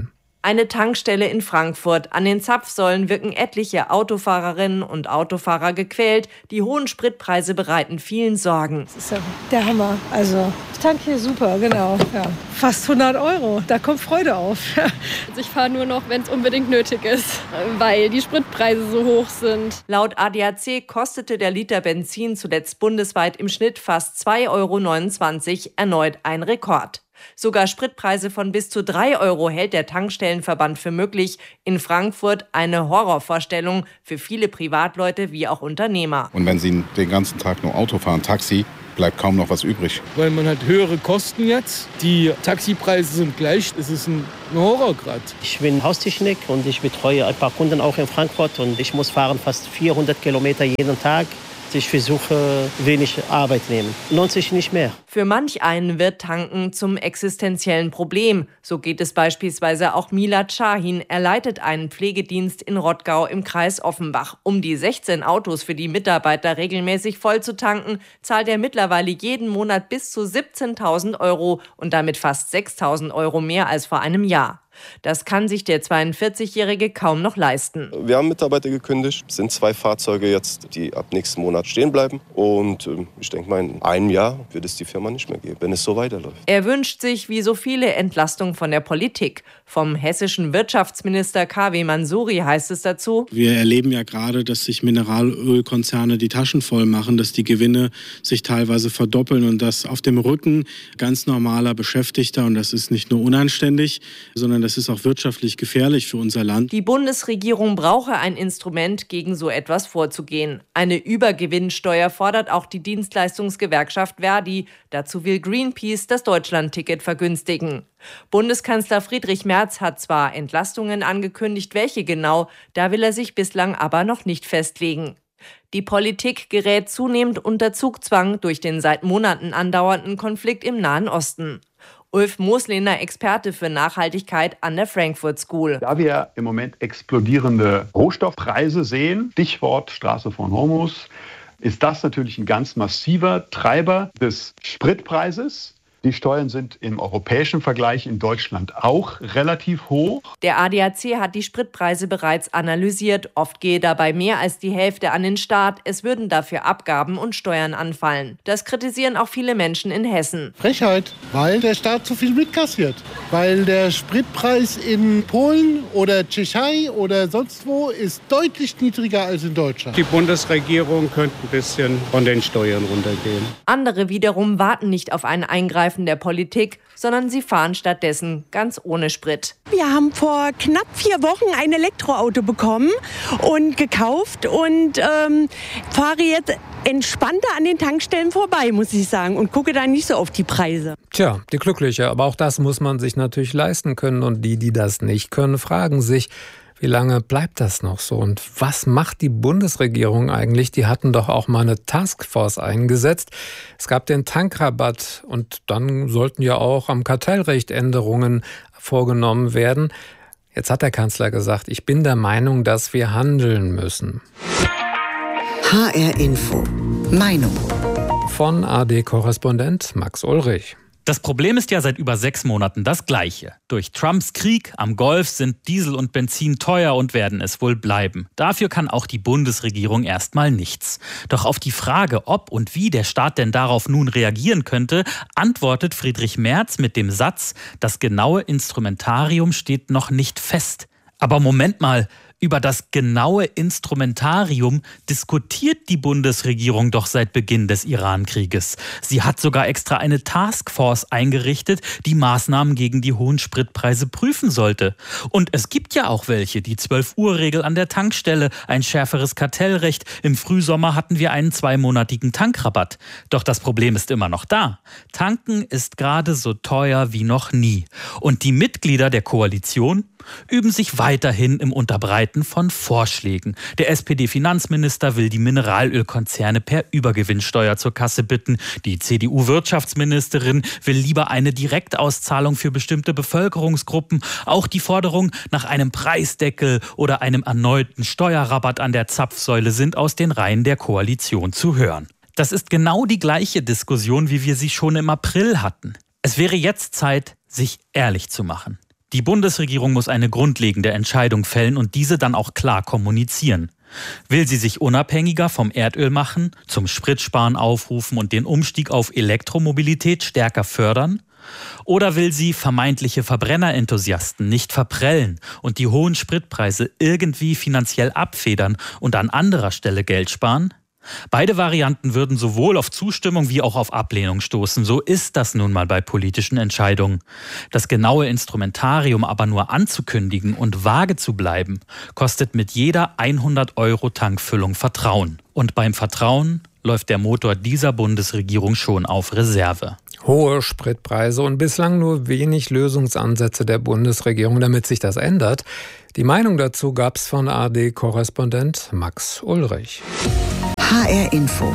Eine Tankstelle in Frankfurt. An den Zapfsäulen wirken etliche Autofahrerinnen und Autofahrer gequält. Die hohen Spritpreise bereiten vielen Sorgen. Das ist ja der Hammer. Also ich tanke hier super, genau. Ja. Fast hundert Euro. Da kommt Freude auf. Also ich fahre nur noch, wenn es unbedingt nötig ist, weil die Spritpreise so hoch sind. Laut A D A C kostete der Liter Benzin zuletzt bundesweit im Schnitt fast zwei Euro neunundzwanzig. Erneut ein Rekord. Sogar Spritpreise von bis zu drei Euro hält der Tankstellenverband für möglich. In Frankfurt eine Horrorvorstellung für viele Privatleute wie auch Unternehmer. Und wenn Sie den ganzen Tag nur Auto fahren, Taxi, bleibt kaum noch was übrig. Weil man hat höhere Kosten jetzt. Die Taxipreise sind gleich. Es ist ein Horror gerade. Ich bin Haustechnik und ich betreue ein paar Kunden auch in Frankfurt. Und ich muss fahren fast vierhundert Kilometer jeden Tag. Ich versuche, wenig Arbeit nehmen. Lohnt sich nicht mehr. Für manch einen wird Tanken zum existenziellen Problem. So geht es beispielsweise auch Milad Shahin. Er leitet einen Pflegedienst in Rottgau im Kreis Offenbach. Um die sechzehn Autos für die Mitarbeiter regelmäßig voll zu tanken, zahlt er mittlerweile jeden Monat bis zu siebzehntausend Euro und damit fast sechstausend Euro mehr als vor einem Jahr. Das kann sich der zweiundvierzigjährige kaum noch leisten. Wir haben Mitarbeiter gekündigt. Es sind zwei Fahrzeuge jetzt, die ab nächsten Monat stehen bleiben. Und ich denke mal, in einem Jahr wird es die Firma nicht mehr geben, wenn es so weiterläuft. Er wünscht sich, wie so viele, Entlastung von der Politik. Vom hessischen Wirtschaftsminister K W Mansouri heißt es dazu: Wir erleben ja gerade, dass sich Mineralölkonzerne die Taschen voll machen, dass die Gewinne sich teilweise verdoppeln und das auf dem Rücken ganz normaler Beschäftigter. Und das ist nicht nur unanständig, sondern das ist auch wirtschaftlich gefährlich für unser Land. Die Bundesregierung brauche ein Instrument, gegen so etwas vorzugehen. Eine Übergewinnsteuer fordert auch die Dienstleistungsgewerkschaft Verdi. Dazu will Greenpeace das Deutschlandticket vergünstigen. Bundeskanzler Friedrich Merz hat zwar Entlastungen angekündigt, welche genau, da will er sich bislang aber noch nicht festlegen. Die Politik gerät zunehmend unter Zugzwang durch den seit Monaten andauernden Konflikt im Nahen Osten. Ulf Moslehner, Experte für Nachhaltigkeit an der Frankfurt School. Da wir im Moment explodierende Rohstoffpreise sehen, Stichwort Straße von Hormuz, ist das natürlich ein ganz massiver Treiber des Spritpreises. Die Steuern sind im europäischen Vergleich in Deutschland auch relativ hoch. Der A D A C hat die Spritpreise bereits analysiert. Oft gehe dabei mehr als die Hälfte an den Staat. Es würden dafür Abgaben und Steuern anfallen. Das kritisieren auch viele Menschen in Hessen. Frechheit, weil der Staat zu viel mitkassiert. Weil der Spritpreis in Polen oder Tschechei oder sonst wo ist deutlich niedriger als in Deutschland. Die Bundesregierung könnte ein bisschen von den Steuern runtergehen. Andere wiederum warten nicht auf ein Eingreifen der Politik, sondern sie fahren stattdessen ganz ohne Sprit. Wir haben vor knapp vier Wochen ein Elektroauto bekommen und gekauft und ähm, fahre jetzt entspannter an den Tankstellen vorbei, muss ich sagen, und gucke da nicht so auf die Preise. Tja, die Glückliche, aber auch das muss man sich natürlich leisten können und die, die das nicht können, fragen sich, wie lange bleibt das noch so? Und was macht die Bundesregierung eigentlich? Die hatten doch auch mal eine Taskforce eingesetzt. Es gab den Tankrabatt und dann sollten ja auch am Kartellrecht Änderungen vorgenommen werden. Jetzt hat der Kanzler gesagt, ich bin der Meinung, dass wir handeln müssen. H R Info. Meinung. Von A D-Korrespondent Max Ulrich. Das Problem ist ja seit über sechs Monaten das gleiche. Durch Trumps Krieg am Golf sind Diesel und Benzin teuer und werden es wohl bleiben. Dafür kann auch die Bundesregierung erstmal nichts. Doch auf die Frage, ob und wie der Staat denn darauf nun reagieren könnte, antwortet Friedrich Merz mit dem Satz, das genaue Instrumentarium steht noch nicht fest. Aber Moment mal, über das genaue Instrumentarium diskutiert die Bundesregierung doch seit Beginn des Iran-Krieges. Sie hat sogar extra eine Taskforce eingerichtet, die Maßnahmen gegen die hohen Spritpreise prüfen sollte. Und es gibt ja auch welche, die zwölf-Uhr-Regel an der Tankstelle, ein schärferes Kartellrecht. Im Frühsommer hatten wir einen zweimonatigen Tankrabatt. Doch das Problem ist immer noch da. Tanken ist gerade so teuer wie noch nie. Und die Mitglieder der Koalition üben sich weiterhin im Unterbreiten von Vorschlägen. Der S P D-Finanzminister will die Mineralölkonzerne per Übergewinnsteuer zur Kasse bitten. Die C D U-Wirtschaftsministerin will lieber eine Direktauszahlung für bestimmte Bevölkerungsgruppen. Auch die Forderung nach einem Preisdeckel oder einem erneuten Steuerrabatt an der Zapfsäule sind aus den Reihen der Koalition zu hören. Das ist genau die gleiche Diskussion, wie wir sie schon im April hatten. Es wäre jetzt Zeit, sich ehrlich zu machen. Die Bundesregierung muss eine grundlegende Entscheidung fällen und diese dann auch klar kommunizieren. Will sie sich unabhängiger vom Erdöl machen, zum Spritsparen aufrufen und den Umstieg auf Elektromobilität stärker fördern? Oder will sie vermeintliche Verbrennerenthusiasten nicht verprellen und die hohen Spritpreise irgendwie finanziell abfedern und an anderer Stelle Geld sparen? Beide Varianten würden sowohl auf Zustimmung wie auch auf Ablehnung stoßen. So ist das nun mal bei politischen Entscheidungen. Das genaue Instrumentarium aber nur anzukündigen und vage zu bleiben, kostet mit jeder hundert Euro Tankfüllung Vertrauen. Und beim Vertrauen läuft der Motor dieser Bundesregierung schon auf Reserve. Hohe Spritpreise und bislang nur wenig Lösungsansätze der Bundesregierung, damit sich das ändert. Die Meinung dazu gab es von A R D-Korrespondent Max Ulrich. H R Info.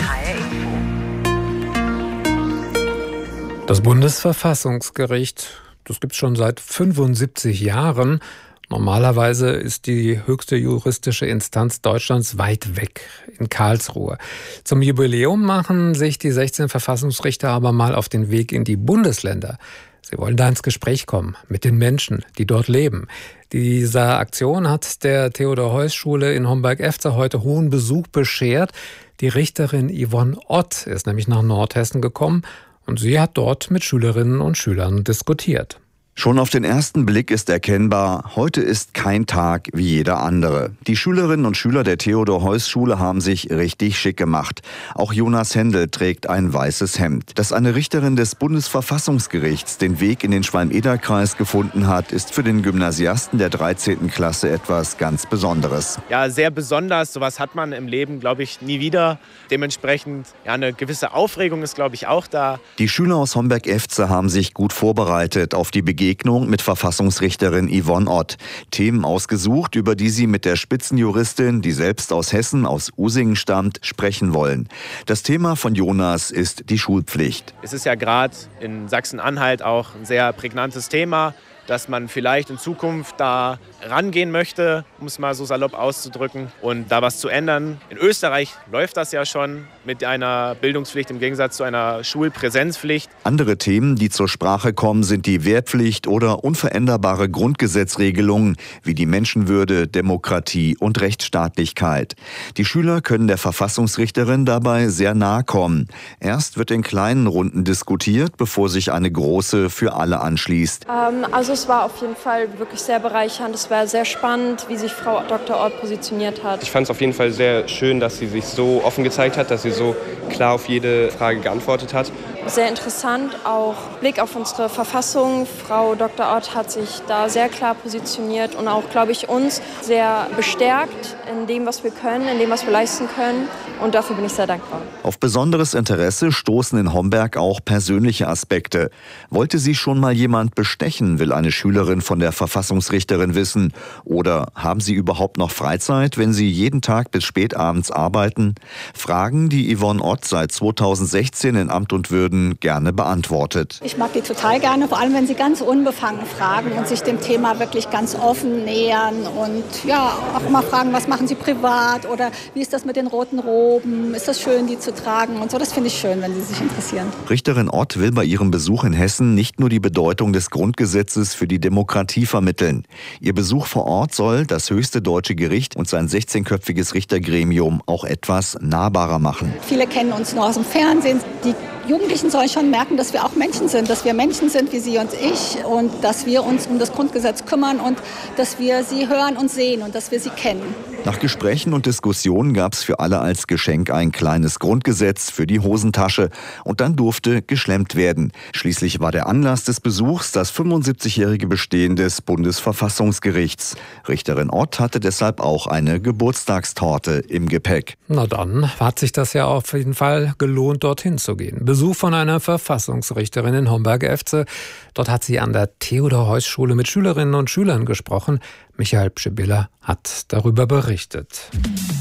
Das Bundesverfassungsgericht, das gibt es schon seit fünfundsiebzig Jahren. Normalerweise ist die höchste juristische Instanz Deutschlands weit weg, in Karlsruhe. Zum Jubiläum machen sich die sechzehn Verfassungsrichter aber mal auf den Weg in die Bundesländer. Sie wollen da ins Gespräch kommen mit den Menschen, die dort leben. Dieser Aktion hat der Theodor-Heuss-Schule in Homberg-Efze heute hohen Besuch beschert. Die Richterin Yvonne Ott ist nämlich nach Nordhessen gekommen und sie hat dort mit Schülerinnen und Schülern diskutiert. Schon auf den ersten Blick ist erkennbar, heute ist kein Tag wie jeder andere. Die Schülerinnen und Schüler der Theodor-Heuss-Schule haben sich richtig schick gemacht. Auch Jonas Händel trägt ein weißes Hemd. Dass eine Richterin des Bundesverfassungsgerichts den Weg in den Schwalm-Eder-Kreis gefunden hat, ist für den Gymnasiasten der dreizehnten Klasse etwas ganz Besonderes. Ja, sehr besonders. Sowas hat man im Leben, glaube ich, nie wieder. Dementsprechend, ja, eine gewisse Aufregung ist, glaube ich, auch da. Die Schüler aus Homberg-Efze haben sich gut vorbereitet auf die Begegnung mit Verfassungsrichterin Yvonne Ott. Themen ausgesucht, über die sie mit der Spitzenjuristin, die selbst aus Hessen, aus Usingen stammt, sprechen wollen. Das Thema von Jonas ist die Schulpflicht. Es ist ja gerade in Sachsen-Anhalt auch ein sehr prägnantes Thema, dass man vielleicht in Zukunft da rangehen möchte, um es mal so salopp auszudrücken, und da was zu ändern. In Österreich läuft das ja schon mit einer Bildungspflicht im Gegensatz zu einer Schulpräsenzpflicht. Andere Themen, die zur Sprache kommen, sind die Wehrpflicht oder unveränderbare Grundgesetzregelungen wie die Menschenwürde, Demokratie und Rechtsstaatlichkeit. Die Schüler können der Verfassungsrichterin dabei sehr nahe kommen. Erst wird in kleinen Runden diskutiert, bevor sich eine große für alle anschließt. Ähm, also es war auf jeden Fall wirklich sehr bereichernd. Es war sehr spannend, wie sich Frau Doktor Ott positioniert hat. Ich fand es auf jeden Fall sehr schön, dass sie sich so offen gezeigt hat, dass sie so klar auf jede Frage geantwortet hat. Sehr interessant, auch Blick auf unsere Verfassung. Frau Doktor Ott hat sich da sehr klar positioniert und auch, glaube ich, uns sehr bestärkt in dem, was wir können, in dem, was wir leisten können. Und dafür bin ich sehr dankbar. Auf besonderes Interesse stoßen in Homberg auch persönliche Aspekte. Wollte sie schon mal jemand bestechen, will eine Schülerin von der Verfassungsrichterin wissen. Oder haben sie überhaupt noch Freizeit, wenn sie jeden Tag bis spät abends arbeiten? Fragen, die Yvonne Ott seit zweitausendsechzehn in Amt und Würden gerne beantwortet. Ich mag die total gerne, vor allem wenn sie ganz unbefangen fragen und sich dem Thema wirklich ganz offen nähern und ja, auch mal fragen, was machen sie privat oder wie ist das mit den roten Roben, ist das schön, die zu tragen und so. Das finde ich schön, wenn sie sich interessieren. Richterin Ott will bei ihrem Besuch in Hessen nicht nur die Bedeutung des Grundgesetzes für die Demokratie vermitteln. Ihr Besuch vor Ort soll das höchste deutsche Gericht und sein sechzehnköpfiges Richtergremium auch etwas nahbarer machen. Viele kennen uns nur aus dem Fernsehen. Die Jugendlichen sollen schon merken, dass wir auch Menschen sind, dass wir Menschen sind wie sie und ich und dass wir uns um das Grundgesetz kümmern und dass wir sie hören und sehen und dass wir sie kennen. Nach Gesprächen und Diskussionen gab es für alle als Geschenk ein kleines Grundgesetz für die Hosentasche und dann durfte geschlemmt werden. Schließlich war der Anlass des Besuchs das fünfundsiebzigjährige Bestehen des Bundesverfassungsgerichts. Richterin Ott hatte deshalb auch eine Geburtstagstorte im Gepäck. Na dann hat sich das ja auf jeden Fall gelohnt, dorthin zu gehen. Besuch von einer Verfassungsrichterin in Homberg-Efze. Dort hat sie an der Theodor-Heuss-Schule mit Schülerinnen und Schülern gesprochen. Michael Pschibilla hat darüber berichtet.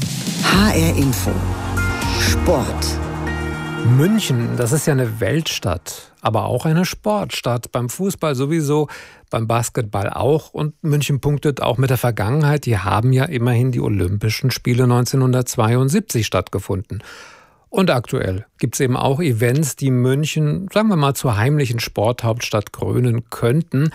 H R Info. Sport. München, das ist ja eine Weltstadt, aber auch eine Sportstadt. Beim Fußball sowieso, beim Basketball auch. Und München punktet auch mit der Vergangenheit. Die haben ja immerhin die Olympischen Spiele neunzehnhundertzweiundsiebzig stattgefunden. Und aktuell gibt es eben auch Events, die München, sagen wir mal, zur heimlichen Sporthauptstadt krönen könnten.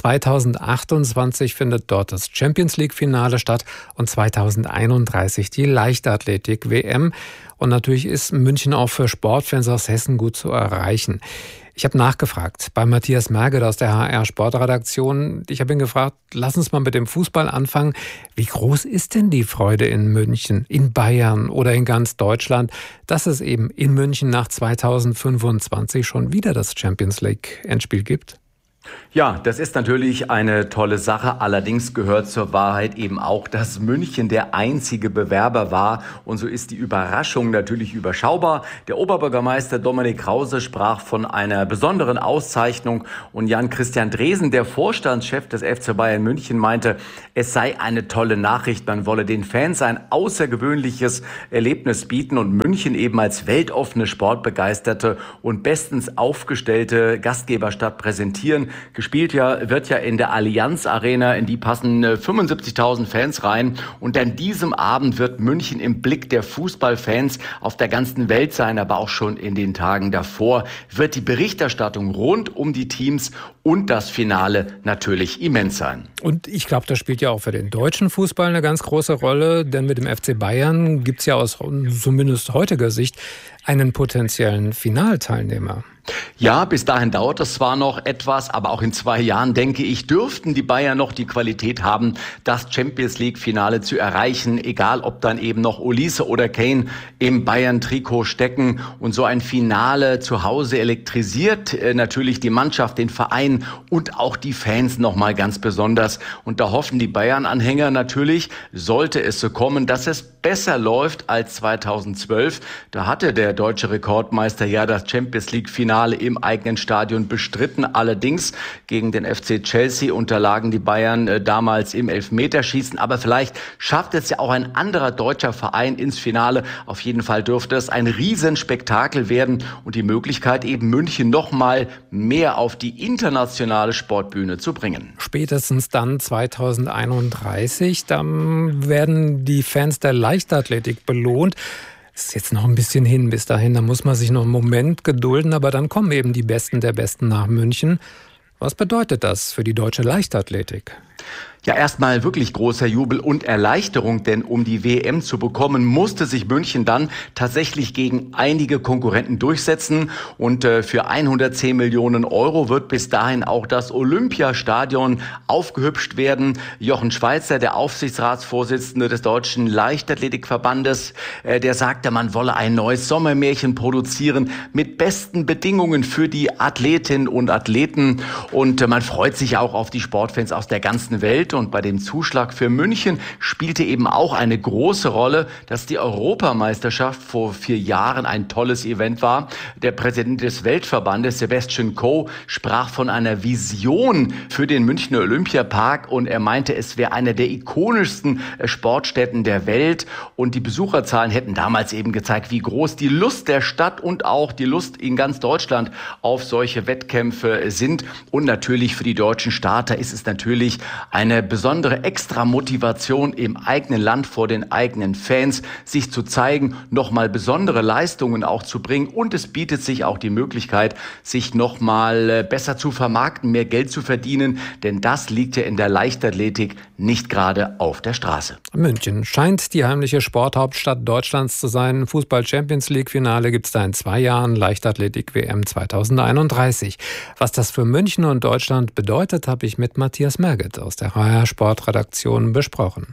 zweitausendachtundzwanzig findet dort das Champions-League-Finale statt und zweitausendeinunddreißig die Leichtathletik-W M. Und natürlich ist München auch für Sportfans aus Hessen gut zu erreichen. Ich habe nachgefragt bei Matthias Merget aus der H R-Sportredaktion. Ich habe ihn gefragt, lass uns mal mit dem Fußball anfangen. Wie groß ist denn die Freude in München, in Bayern oder in ganz Deutschland, dass es eben in München nach zweitausendfünfundzwanzig schon wieder das Champions-League-Endspiel gibt? Ja, das ist natürlich eine tolle Sache. Allerdings gehört zur Wahrheit eben auch, dass München der einzige Bewerber war. Und so ist die Überraschung natürlich überschaubar. Der Oberbürgermeister Dominik Krause sprach von einer besonderen Auszeichnung. Und Jan-Christian Dresen, der Vorstandschef des F C Bayern München, meinte, es sei eine tolle Nachricht. Man wolle den Fans ein außergewöhnliches Erlebnis bieten und München eben als weltoffene, sportbegeisterte und bestens aufgestellte Gastgeberstadt präsentieren. Gespielt ja, wird ja in der Allianz Arena, in die passen fünfundsiebzigtausend Fans rein. Und an diesem Abend wird München im Blick der Fußballfans auf der ganzen Welt sein, aber auch schon in den Tagen davor wird die Berichterstattung rund um die Teams und das Finale natürlich immens sein. Und ich glaube, das spielt ja auch für den deutschen Fußball eine ganz große Rolle, denn mit dem F C Bayern gibt es ja aus zumindest heutiger Sicht einen potenziellen Finalteilnehmer. Ja, bis dahin dauert es zwar noch etwas, aber auch in zwei Jahren, denke ich, dürften die Bayern noch die Qualität haben, das Champions-League-Finale zu erreichen, egal ob dann eben noch Olise oder Kane im Bayern-Trikot stecken. Und so ein Finale zu Hause elektrisiert äh, natürlich die Mannschaft, den Verein und auch die Fans nochmal ganz besonders. Und da hoffen die Bayern-Anhänger natürlich, sollte es so kommen, dass es besser läuft als zweitausendzwölf. Da hatte der deutsche Rekordmeister ja das Champions-League-Finale im eigenen Stadion bestritten. Allerdings gegen den F C Chelsea unterlagen die Bayern äh, damals im Elfmeterschießen. Aber vielleicht schafft es ja auch ein anderer deutscher Verein ins Finale. Auf jeden Fall dürfte es ein Riesenspektakel werden und die Möglichkeit eben München noch mal mehr auf die internationale Sportbühne zu bringen. Spätestens dann zweitausendeinunddreißig, dann werden die Fans der Leichtathletik belohnt. Es ist jetzt noch ein bisschen hin bis dahin, da muss man sich noch einen Moment gedulden, aber dann kommen eben die Besten der Besten nach München. Was bedeutet das für die deutsche Leichtathletik? Ja, erstmal wirklich großer Jubel und Erleichterung, denn um die W M zu bekommen, musste sich München dann tatsächlich gegen einige Konkurrenten durchsetzen. Und äh, für hundertzehn Millionen Euro wird bis dahin auch das Olympiastadion aufgehübscht werden. Jochen Schweizer, der Aufsichtsratsvorsitzende des Deutschen Leichtathletikverbandes, äh, der sagte, man wolle ein neues Sommermärchen produzieren mit besten Bedingungen für die Athletinnen und Athleten. Und äh, man freut sich auch auf die Sportfans aus der ganzen Welt. Und bei dem Zuschlag für München spielte eben auch eine große Rolle, dass die Europameisterschaft vor vier Jahren ein tolles Event war. Der Präsident des Weltverbandes, Sebastian Coe, sprach von einer Vision für den Münchner Olympiapark und er meinte, es wäre eine der ikonischsten Sportstätten der Welt. Und die Besucherzahlen hätten damals eben gezeigt, wie groß die Lust der Stadt und auch die Lust in ganz Deutschland auf solche Wettkämpfe sind. Und natürlich für die deutschen Starter ist es natürlich eine besondere Extra-Motivation im eigenen Land vor den eigenen Fans, sich zu zeigen, nochmal besondere Leistungen auch zu bringen und es bietet sich auch die Möglichkeit, sich nochmal besser zu vermarkten, mehr Geld zu verdienen, denn das liegt ja in der Leichtathletik nicht gerade auf der Straße. München scheint die heimliche Sporthauptstadt Deutschlands zu sein. Fußball-Champions-League-Finale gibt es da in zwei Jahren, Leichtathletik-W M zweitausendeinunddreißig. Was das für München und Deutschland bedeutet, habe ich mit Matthias Merget aus der H R Sportredaktion besprochen.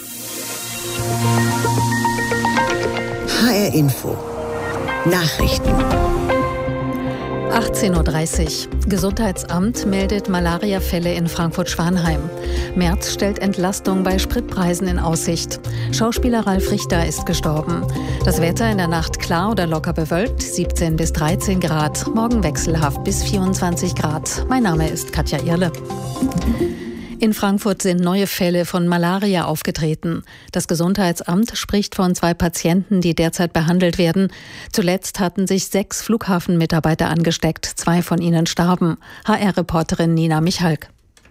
H R Info Nachrichten. achtzehn Uhr dreißig. Gesundheitsamt meldet Malariafälle in Frankfurt-Schwanheim. Merz stellt Entlastung bei Spritpreisen in Aussicht. Schauspieler Ralf Richter ist gestorben. Das Wetter in der Nacht klar oder locker bewölkt, siebzehn bis dreizehn Grad. Morgen wechselhaft bis vierundzwanzig Grad. Mein Name ist Katja Irle. In Frankfurt sind neue Fälle von Malaria aufgetreten. Das Gesundheitsamt spricht von zwei Patienten, die derzeit behandelt werden. Zuletzt hatten sich sechs Flughafenmitarbeiter angesteckt. Zwei von ihnen starben. H R-Reporterin Nina Michalk.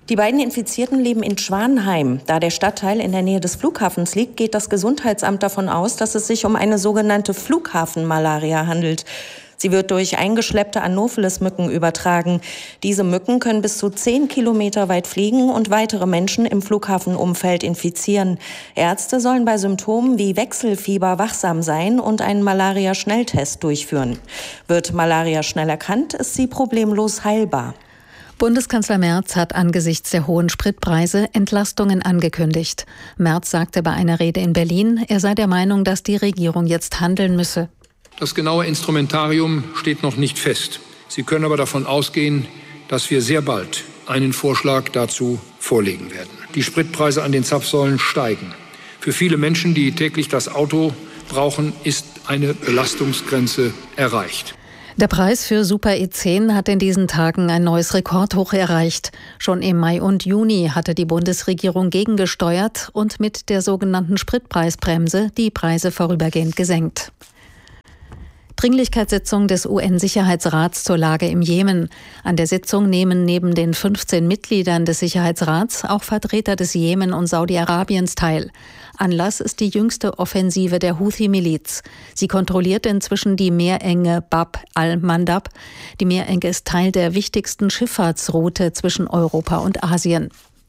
Die beiden Infizierten leben in Schwanheim. Da der Stadtteil in der Nähe des Flughafens liegt, geht das Gesundheitsamt davon aus, dass es sich um eine sogenannte Flughafenmalaria handelt. Sie wird durch eingeschleppte Anopheles-Mücken übertragen. Diese Mücken können bis zu zehn Kilometer weit fliegen und weitere Menschen im Flughafenumfeld infizieren. Ärzte sollen bei Symptomen wie Wechselfieber wachsam sein und einen Malaria-Schnelltest durchführen. Wird Malaria schnell erkannt, ist sie problemlos heilbar. Bundeskanzler Merz hat angesichts der hohen Spritpreise Entlastungen angekündigt. Merz sagte bei einer Rede in Berlin, er sei der Meinung, dass die Regierung jetzt handeln müsse. Das genaue Instrumentarium steht noch nicht fest. Sie können aber davon ausgehen, dass wir sehr bald einen Vorschlag dazu vorlegen werden. Die Spritpreise an den Zapfsäulen steigen. Für viele Menschen, die täglich das Auto brauchen, ist eine Belastungsgrenze erreicht. Der Preis für Super E zehn hat in diesen Tagen ein neues Rekordhoch erreicht. Schon im Mai und Juni hatte die Bundesregierung gegengesteuert und mit der sogenannten Spritpreisbremse die Preise vorübergehend gesenkt. Dringlichkeitssitzung des U N-Sicherheitsrats zur Lage im Jemen. An der Sitzung nehmen neben den fünfzehn Mitgliedern des Sicherheitsrats auch Vertreter des Jemen und Saudi-Arabiens teil. Anlass ist die jüngste Offensive der Houthi-Miliz. Sie kontrolliert inzwischen die Meerenge Bab al-Mandab. Die Meerenge ist Teil der wichtigsten Schifffahrtsroute zwischen Europa und Asien.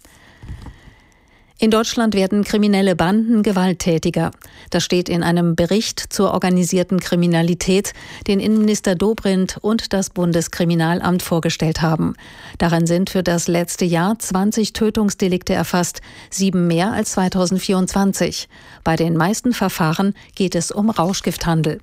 In Deutschland werden kriminelle Banden gewalttätiger. Das steht in einem Bericht zur organisierten Kriminalität, den Innenminister Dobrindt und das Bundeskriminalamt vorgestellt haben. Darin sind für das letzte Jahr zwanzig Tötungsdelikte erfasst, sieben mehr als zweitausendvierundzwanzig. Bei den meisten Verfahren geht es um Rauschgifthandel.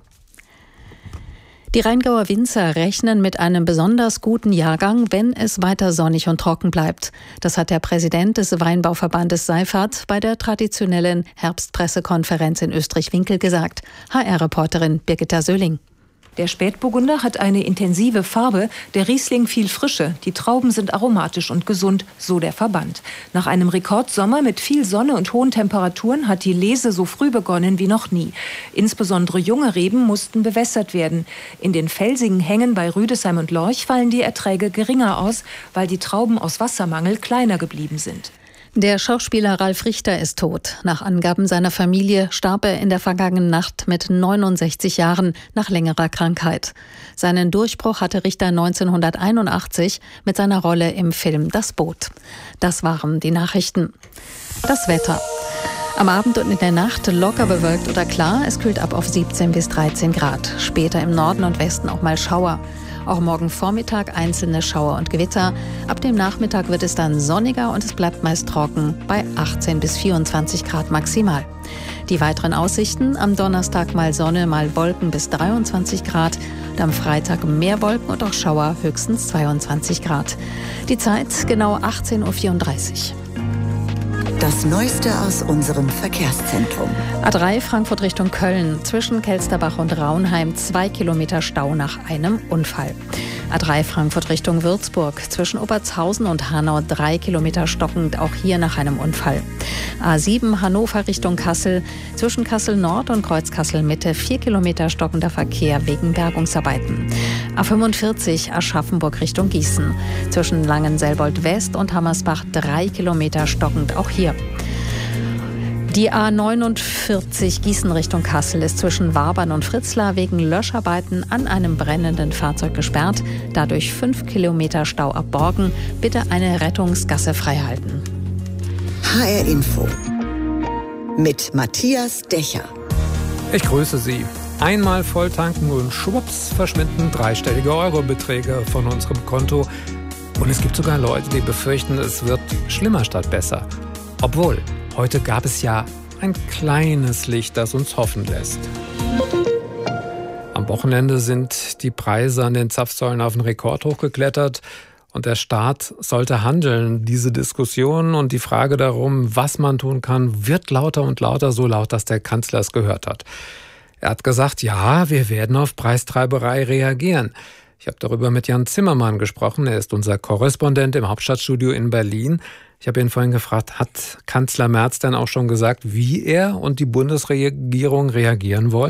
Die Rheingauer Winzer rechnen mit einem besonders guten Jahrgang, wenn es weiter sonnig und trocken bleibt. Das hat der Präsident des Weinbauverbandes Seifert bei der traditionellen Herbstpressekonferenz in Österreich-Winkel gesagt. H R-Reporterin Birgitta Söhling. Der Spätburgunder hat eine intensive Farbe, der Riesling viel Frische. Die Trauben sind aromatisch und gesund, so der Verband. Nach einem Rekordsommer mit viel Sonne und hohen Temperaturen hat die Lese so früh begonnen wie noch nie. Insbesondere junge Reben mussten bewässert werden. In den felsigen Hängen bei Rüdesheim und Lorch fallen die Erträge geringer aus, weil die Trauben aus Wassermangel kleiner geblieben sind. Der Schauspieler Ralf Richter ist tot. Nach Angaben seiner Familie starb er in der vergangenen Nacht mit neunundsechzig Jahren nach längerer Krankheit. Seinen Durchbruch hatte Richter neunzehnhunderteinundachtzig mit seiner Rolle im Film Das Boot. Das waren die Nachrichten. Das Wetter. Am Abend und in der Nacht locker bewölkt oder klar. Es kühlt ab auf siebzehn bis dreizehn Grad. Später im Norden und Westen auch mal Schauer. Auch morgen Vormittag einzelne Schauer und Gewitter. Ab dem Nachmittag wird es dann sonniger und es bleibt meist trocken bei achtzehn bis vierundzwanzig Grad maximal. Die weiteren Aussichten: am Donnerstag mal Sonne, mal Wolken bis dreiundzwanzig Grad. Und am Freitag mehr Wolken und auch Schauer, höchstens zweiundzwanzig Grad. Die Zeit genau achtzehn Uhr vierunddreißig. Das Neueste aus unserem Verkehrszentrum. A drei Frankfurt Richtung Köln. Zwischen Kelsterbach und Raunheim zwei Kilometer Stau nach einem Unfall. A drei Frankfurt Richtung Würzburg. Zwischen Obertshausen und Hanau drei Kilometer stockend, auch hier nach einem Unfall. A sieben Hannover Richtung Kassel. Zwischen Kassel Nord und Kreuz Kassel Mitte vier Kilometer stockender Verkehr wegen Bergungsarbeiten. A fünfundvierzig Aschaffenburg Richtung Gießen. Zwischen Langenselbold West und Hammersbach drei Kilometer stockend, auch hier. Die A neunundvierzig Gießen Richtung Kassel ist zwischen Wabern und Fritzlar wegen Löscharbeiten an einem brennenden Fahrzeug gesperrt. Dadurch fünf Kilometer Stau ab Borken. Bitte eine Rettungsgasse freihalten. H R Info mit Matthias Dächer. Ich grüße Sie. Einmal volltanken und schwupps verschwinden dreistellige Eurobeträge von unserem Konto. Und es gibt sogar Leute, die befürchten, es wird schlimmer statt besser. Obwohl, heute gab es ja ein kleines Licht, das uns hoffen lässt. Am Wochenende sind die Preise an den Zapfsäulen auf den Rekordhoch geklettert und der Staat sollte handeln. Diese Diskussion und die Frage darum, was man tun kann, wird lauter und lauter, so laut, dass der Kanzler es gehört hat. Er hat gesagt, ja, wir werden auf Preistreiberei reagieren. Ich habe darüber mit Jan Zimmermann gesprochen. Er ist unser Korrespondent im Hauptstadtstudio in Berlin. Ich habe ihn vorhin gefragt, hat Kanzler Merz denn auch schon gesagt, wie er und die Bundesregierung reagieren wollen?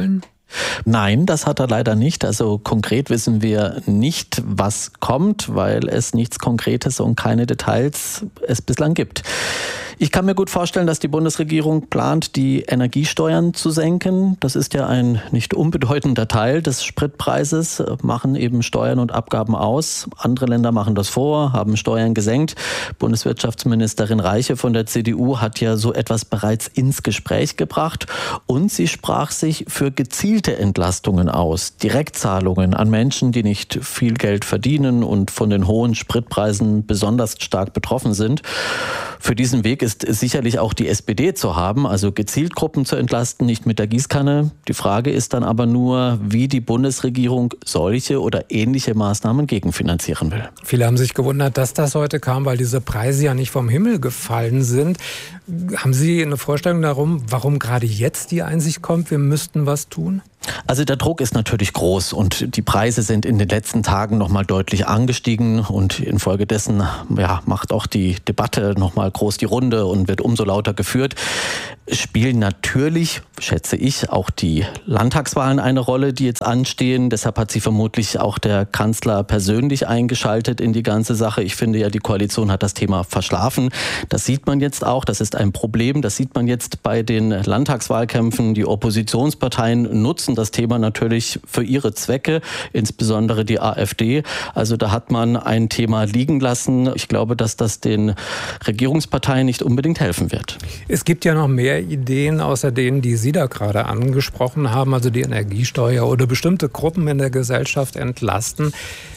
Nein, das hat er leider nicht. Also konkret wissen wir nicht, was kommt, weil es nichts Konkretes und keine Details es bislang gibt. Ich kann mir gut vorstellen, dass die Bundesregierung plant, die Energiesteuern zu senken. Das ist ja ein nicht unbedeutender Teil des Spritpreises, machen eben Steuern und Abgaben aus. Andere Länder machen das vor, haben Steuern gesenkt. Bundeswirtschaftsministerin Reiche von der C D U hat ja so etwas bereits ins Gespräch gebracht und sie sprach sich für gezielte Entlastungen aus. Direktzahlungen an Menschen, die nicht viel Geld verdienen und von den hohen Spritpreisen besonders stark betroffen sind. Für diesen Weg ist sicherlich auch die S P D zu haben, also gezielt Gruppen zu entlasten, nicht mit der Gießkanne. Die Frage ist dann aber nur, wie die Bundesregierung solche oder ähnliche Maßnahmen gegenfinanzieren will. Viele haben sich gewundert, dass das heute kam, weil diese Preise ja nicht vom Himmel gefallen sind. Haben Sie eine Vorstellung darum, warum gerade jetzt die Einsicht kommt, wir müssten was tun? Also der Druck ist natürlich groß und die Preise sind in den letzten Tagen noch mal deutlich angestiegen und infolgedessen ja, macht auch die Debatte noch mal groß die Runde und wird umso lauter geführt. Spielen natürlich, schätze ich, auch die Landtagswahlen eine Rolle, die jetzt anstehen. Deshalb hat sich vermutlich auch der Kanzler persönlich eingeschaltet in die ganze Sache. Ich finde ja, die Koalition hat das Thema verschlafen. Das sieht man jetzt auch, das ist ein Problem. Das sieht man jetzt bei den Landtagswahlkämpfen. Die Oppositionsparteien nutzen das Thema natürlich für ihre Zwecke, insbesondere die AfD. Also da hat man ein Thema liegen lassen. Ich glaube, dass das den Regierungsparteien nicht unbedingt helfen wird. Es gibt ja noch mehr Ideen, außer denen, die Sie da gerade angesprochen haben, also die Energiesteuer oder bestimmte Gruppen in der Gesellschaft entlasten.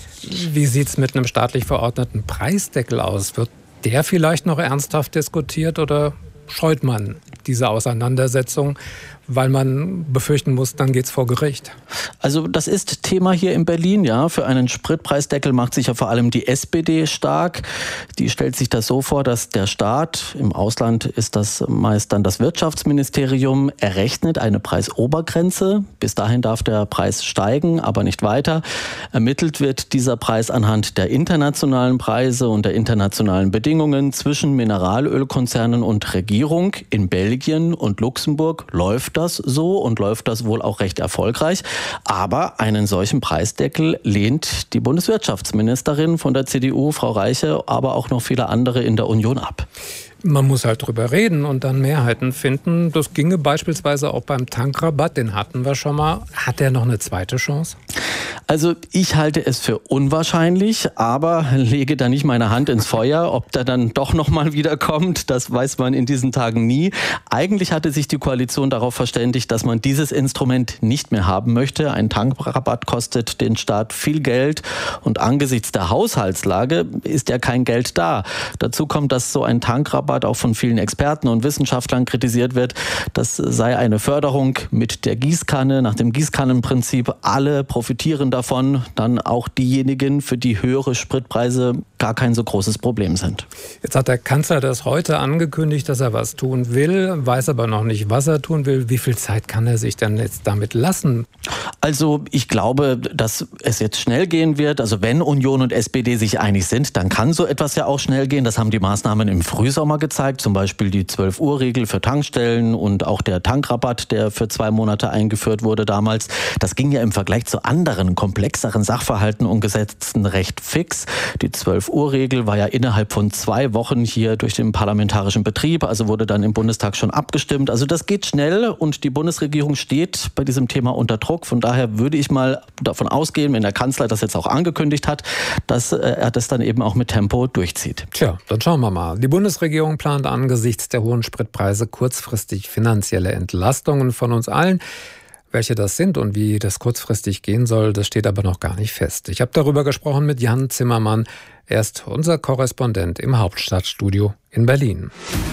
Wie sieht es mit einem staatlich verordneten Preisdeckel aus? Wird der vielleicht noch ernsthaft diskutiert oder scheut man diese Auseinandersetzung, weil man befürchten muss, dann geht's vor Gericht? Also das ist Thema hier in Berlin, ja. Für einen Spritpreisdeckel macht sich ja vor allem die S P D stark. Die stellt sich das so vor, dass der Staat, im Ausland ist das meist dann das Wirtschaftsministerium, errechnet eine Preisobergrenze. Bis dahin darf der Preis steigen, aber nicht weiter. Ermittelt wird dieser Preis anhand der internationalen Preise und der internationalen Bedingungen zwischen Mineralölkonzernen und Regierung. In Belgien und Luxemburg läuft das so und läuft das wohl auch recht erfolgreich. Aber einen solchen Preisdeckel lehnt die Bundeswirtschaftsministerin von der C D U, Frau Reiche, aber auch noch viele andere in der Union ab. Man muss halt drüber reden und dann Mehrheiten finden. Das ginge beispielsweise auch beim Tankrabatt, den hatten wir schon mal. Hat der noch eine zweite Chance? Also ich halte es für unwahrscheinlich, aber lege da nicht meine Hand ins Feuer. Ob der dann doch noch mal wiederkommt, das weiß man in diesen Tagen nie. Eigentlich hatte sich die Koalition darauf verständigt, dass man dieses Instrument nicht mehr haben möchte. Ein Tankrabatt kostet den Staat viel Geld und angesichts der Haushaltslage ist ja kein Geld da. Dazu kommt, dass so ein Tankrabatt auch von vielen Experten und Wissenschaftlern kritisiert wird. Das sei eine Förderung mit der Gießkanne, nach dem Gießkannenprinzip. Alle profitieren davon, dann auch diejenigen, für die höhere Spritpreise gar kein so großes Problem sind. Jetzt hat der Kanzler das heute angekündigt, dass er was tun will, weiß aber noch nicht, was er tun will. Wie viel Zeit kann er sich denn jetzt damit lassen? Also ich glaube, dass es jetzt schnell gehen wird. Also wenn Union und S P D sich einig sind, dann kann so etwas ja auch schnell gehen. Das haben die Maßnahmen im Frühsommer gezeigt, zum Beispiel die zwölf Uhr Regel für Tankstellen und auch der Tankrabatt, der für zwei Monate eingeführt wurde damals. Das ging ja im Vergleich zu anderen, komplexeren Sachverhalten und Gesetzen recht fix. Die zwölf Uhr Regel war ja innerhalb von zwei Wochen hier durch den parlamentarischen Betrieb, also wurde dann im Bundestag schon abgestimmt. Also das geht schnell und die Bundesregierung steht bei diesem Thema unter Druck. Von daher würde ich mal davon ausgehen, wenn der Kanzler das jetzt auch angekündigt hat, dass er das dann eben auch mit Tempo durchzieht. Tja, dann schauen wir mal. Die Bundesregierung plant angesichts der hohen Spritpreise kurzfristig finanzielle Entlastungen von uns allen. Welche das sind und wie das kurzfristig gehen soll, das steht aber noch gar nicht fest. Ich habe darüber gesprochen mit Jan Zimmermann. Er ist unser Korrespondent im Hauptstadtstudio in Berlin.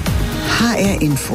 H R Info.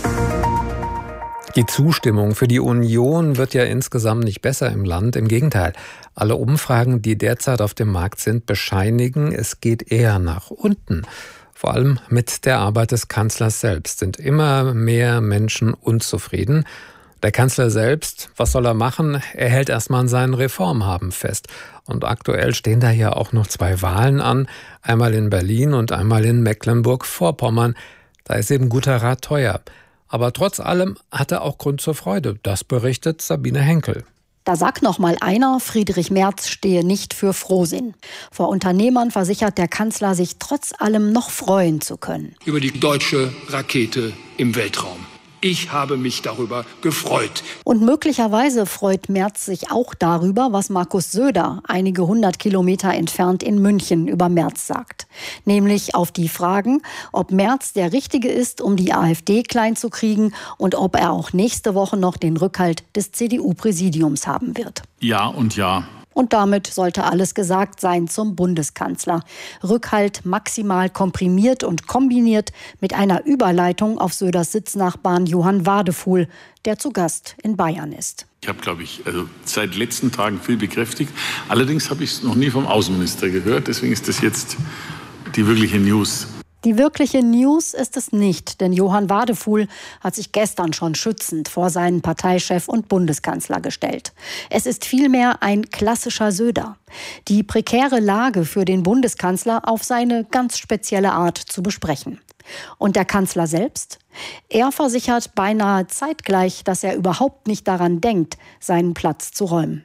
Die Zustimmung für die Union wird ja insgesamt nicht besser im Land. Im Gegenteil, alle Umfragen, die derzeit auf dem Markt sind, bescheinigen, es geht eher nach unten. Vor allem mit der Arbeit des Kanzlers selbst sind immer mehr Menschen unzufrieden. Der Kanzler selbst, was soll er machen? Er hält erstmal an seinen Reformhaben fest. Und aktuell stehen da ja auch noch zwei Wahlen an, einmal in Berlin und einmal in Mecklenburg-Vorpommern. Da ist eben guter Rat teuer. Aber trotz allem hat er auch Grund zur Freude. Das berichtet Sabine Henkel. Da sagt noch mal einer, Friedrich Merz stehe nicht für Frohsinn. Vor Unternehmern versichert der Kanzler, sich trotz allem noch freuen zu können. Über die deutsche Rakete im Weltraum. Ich habe mich darüber gefreut. Und möglicherweise freut Merz sich auch darüber, was Markus Söder einige hundert Kilometer entfernt in München über Merz sagt. Nämlich auf die Fragen, ob Merz der Richtige ist, um die AfD klein zu kriegen und ob er auch nächste Woche noch den Rückhalt des C D U-Präsidiums haben wird. Ja und ja. Und damit sollte alles gesagt sein zum Bundeskanzler. Rückhalt maximal komprimiert und kombiniert mit einer Überleitung auf Söders Sitznachbarn Johann Wadefuhl, der zu Gast in Bayern ist. Ich habe, glaube ich, also seit letzten Tagen viel bekräftigt. Allerdings habe ich es noch nie vom Außenminister gehört. Deswegen ist das jetzt die wirkliche News. Die wirkliche News ist es nicht, denn Johann Wadefuhl hat sich gestern schon schützend vor seinen Parteichef und Bundeskanzler gestellt. Es ist vielmehr ein klassischer Söder. Die prekäre Lage für den Bundeskanzler auf seine ganz spezielle Art zu besprechen. Und der Kanzler selbst? Er versichert beinahe zeitgleich, dass er überhaupt nicht daran denkt, seinen Platz zu räumen.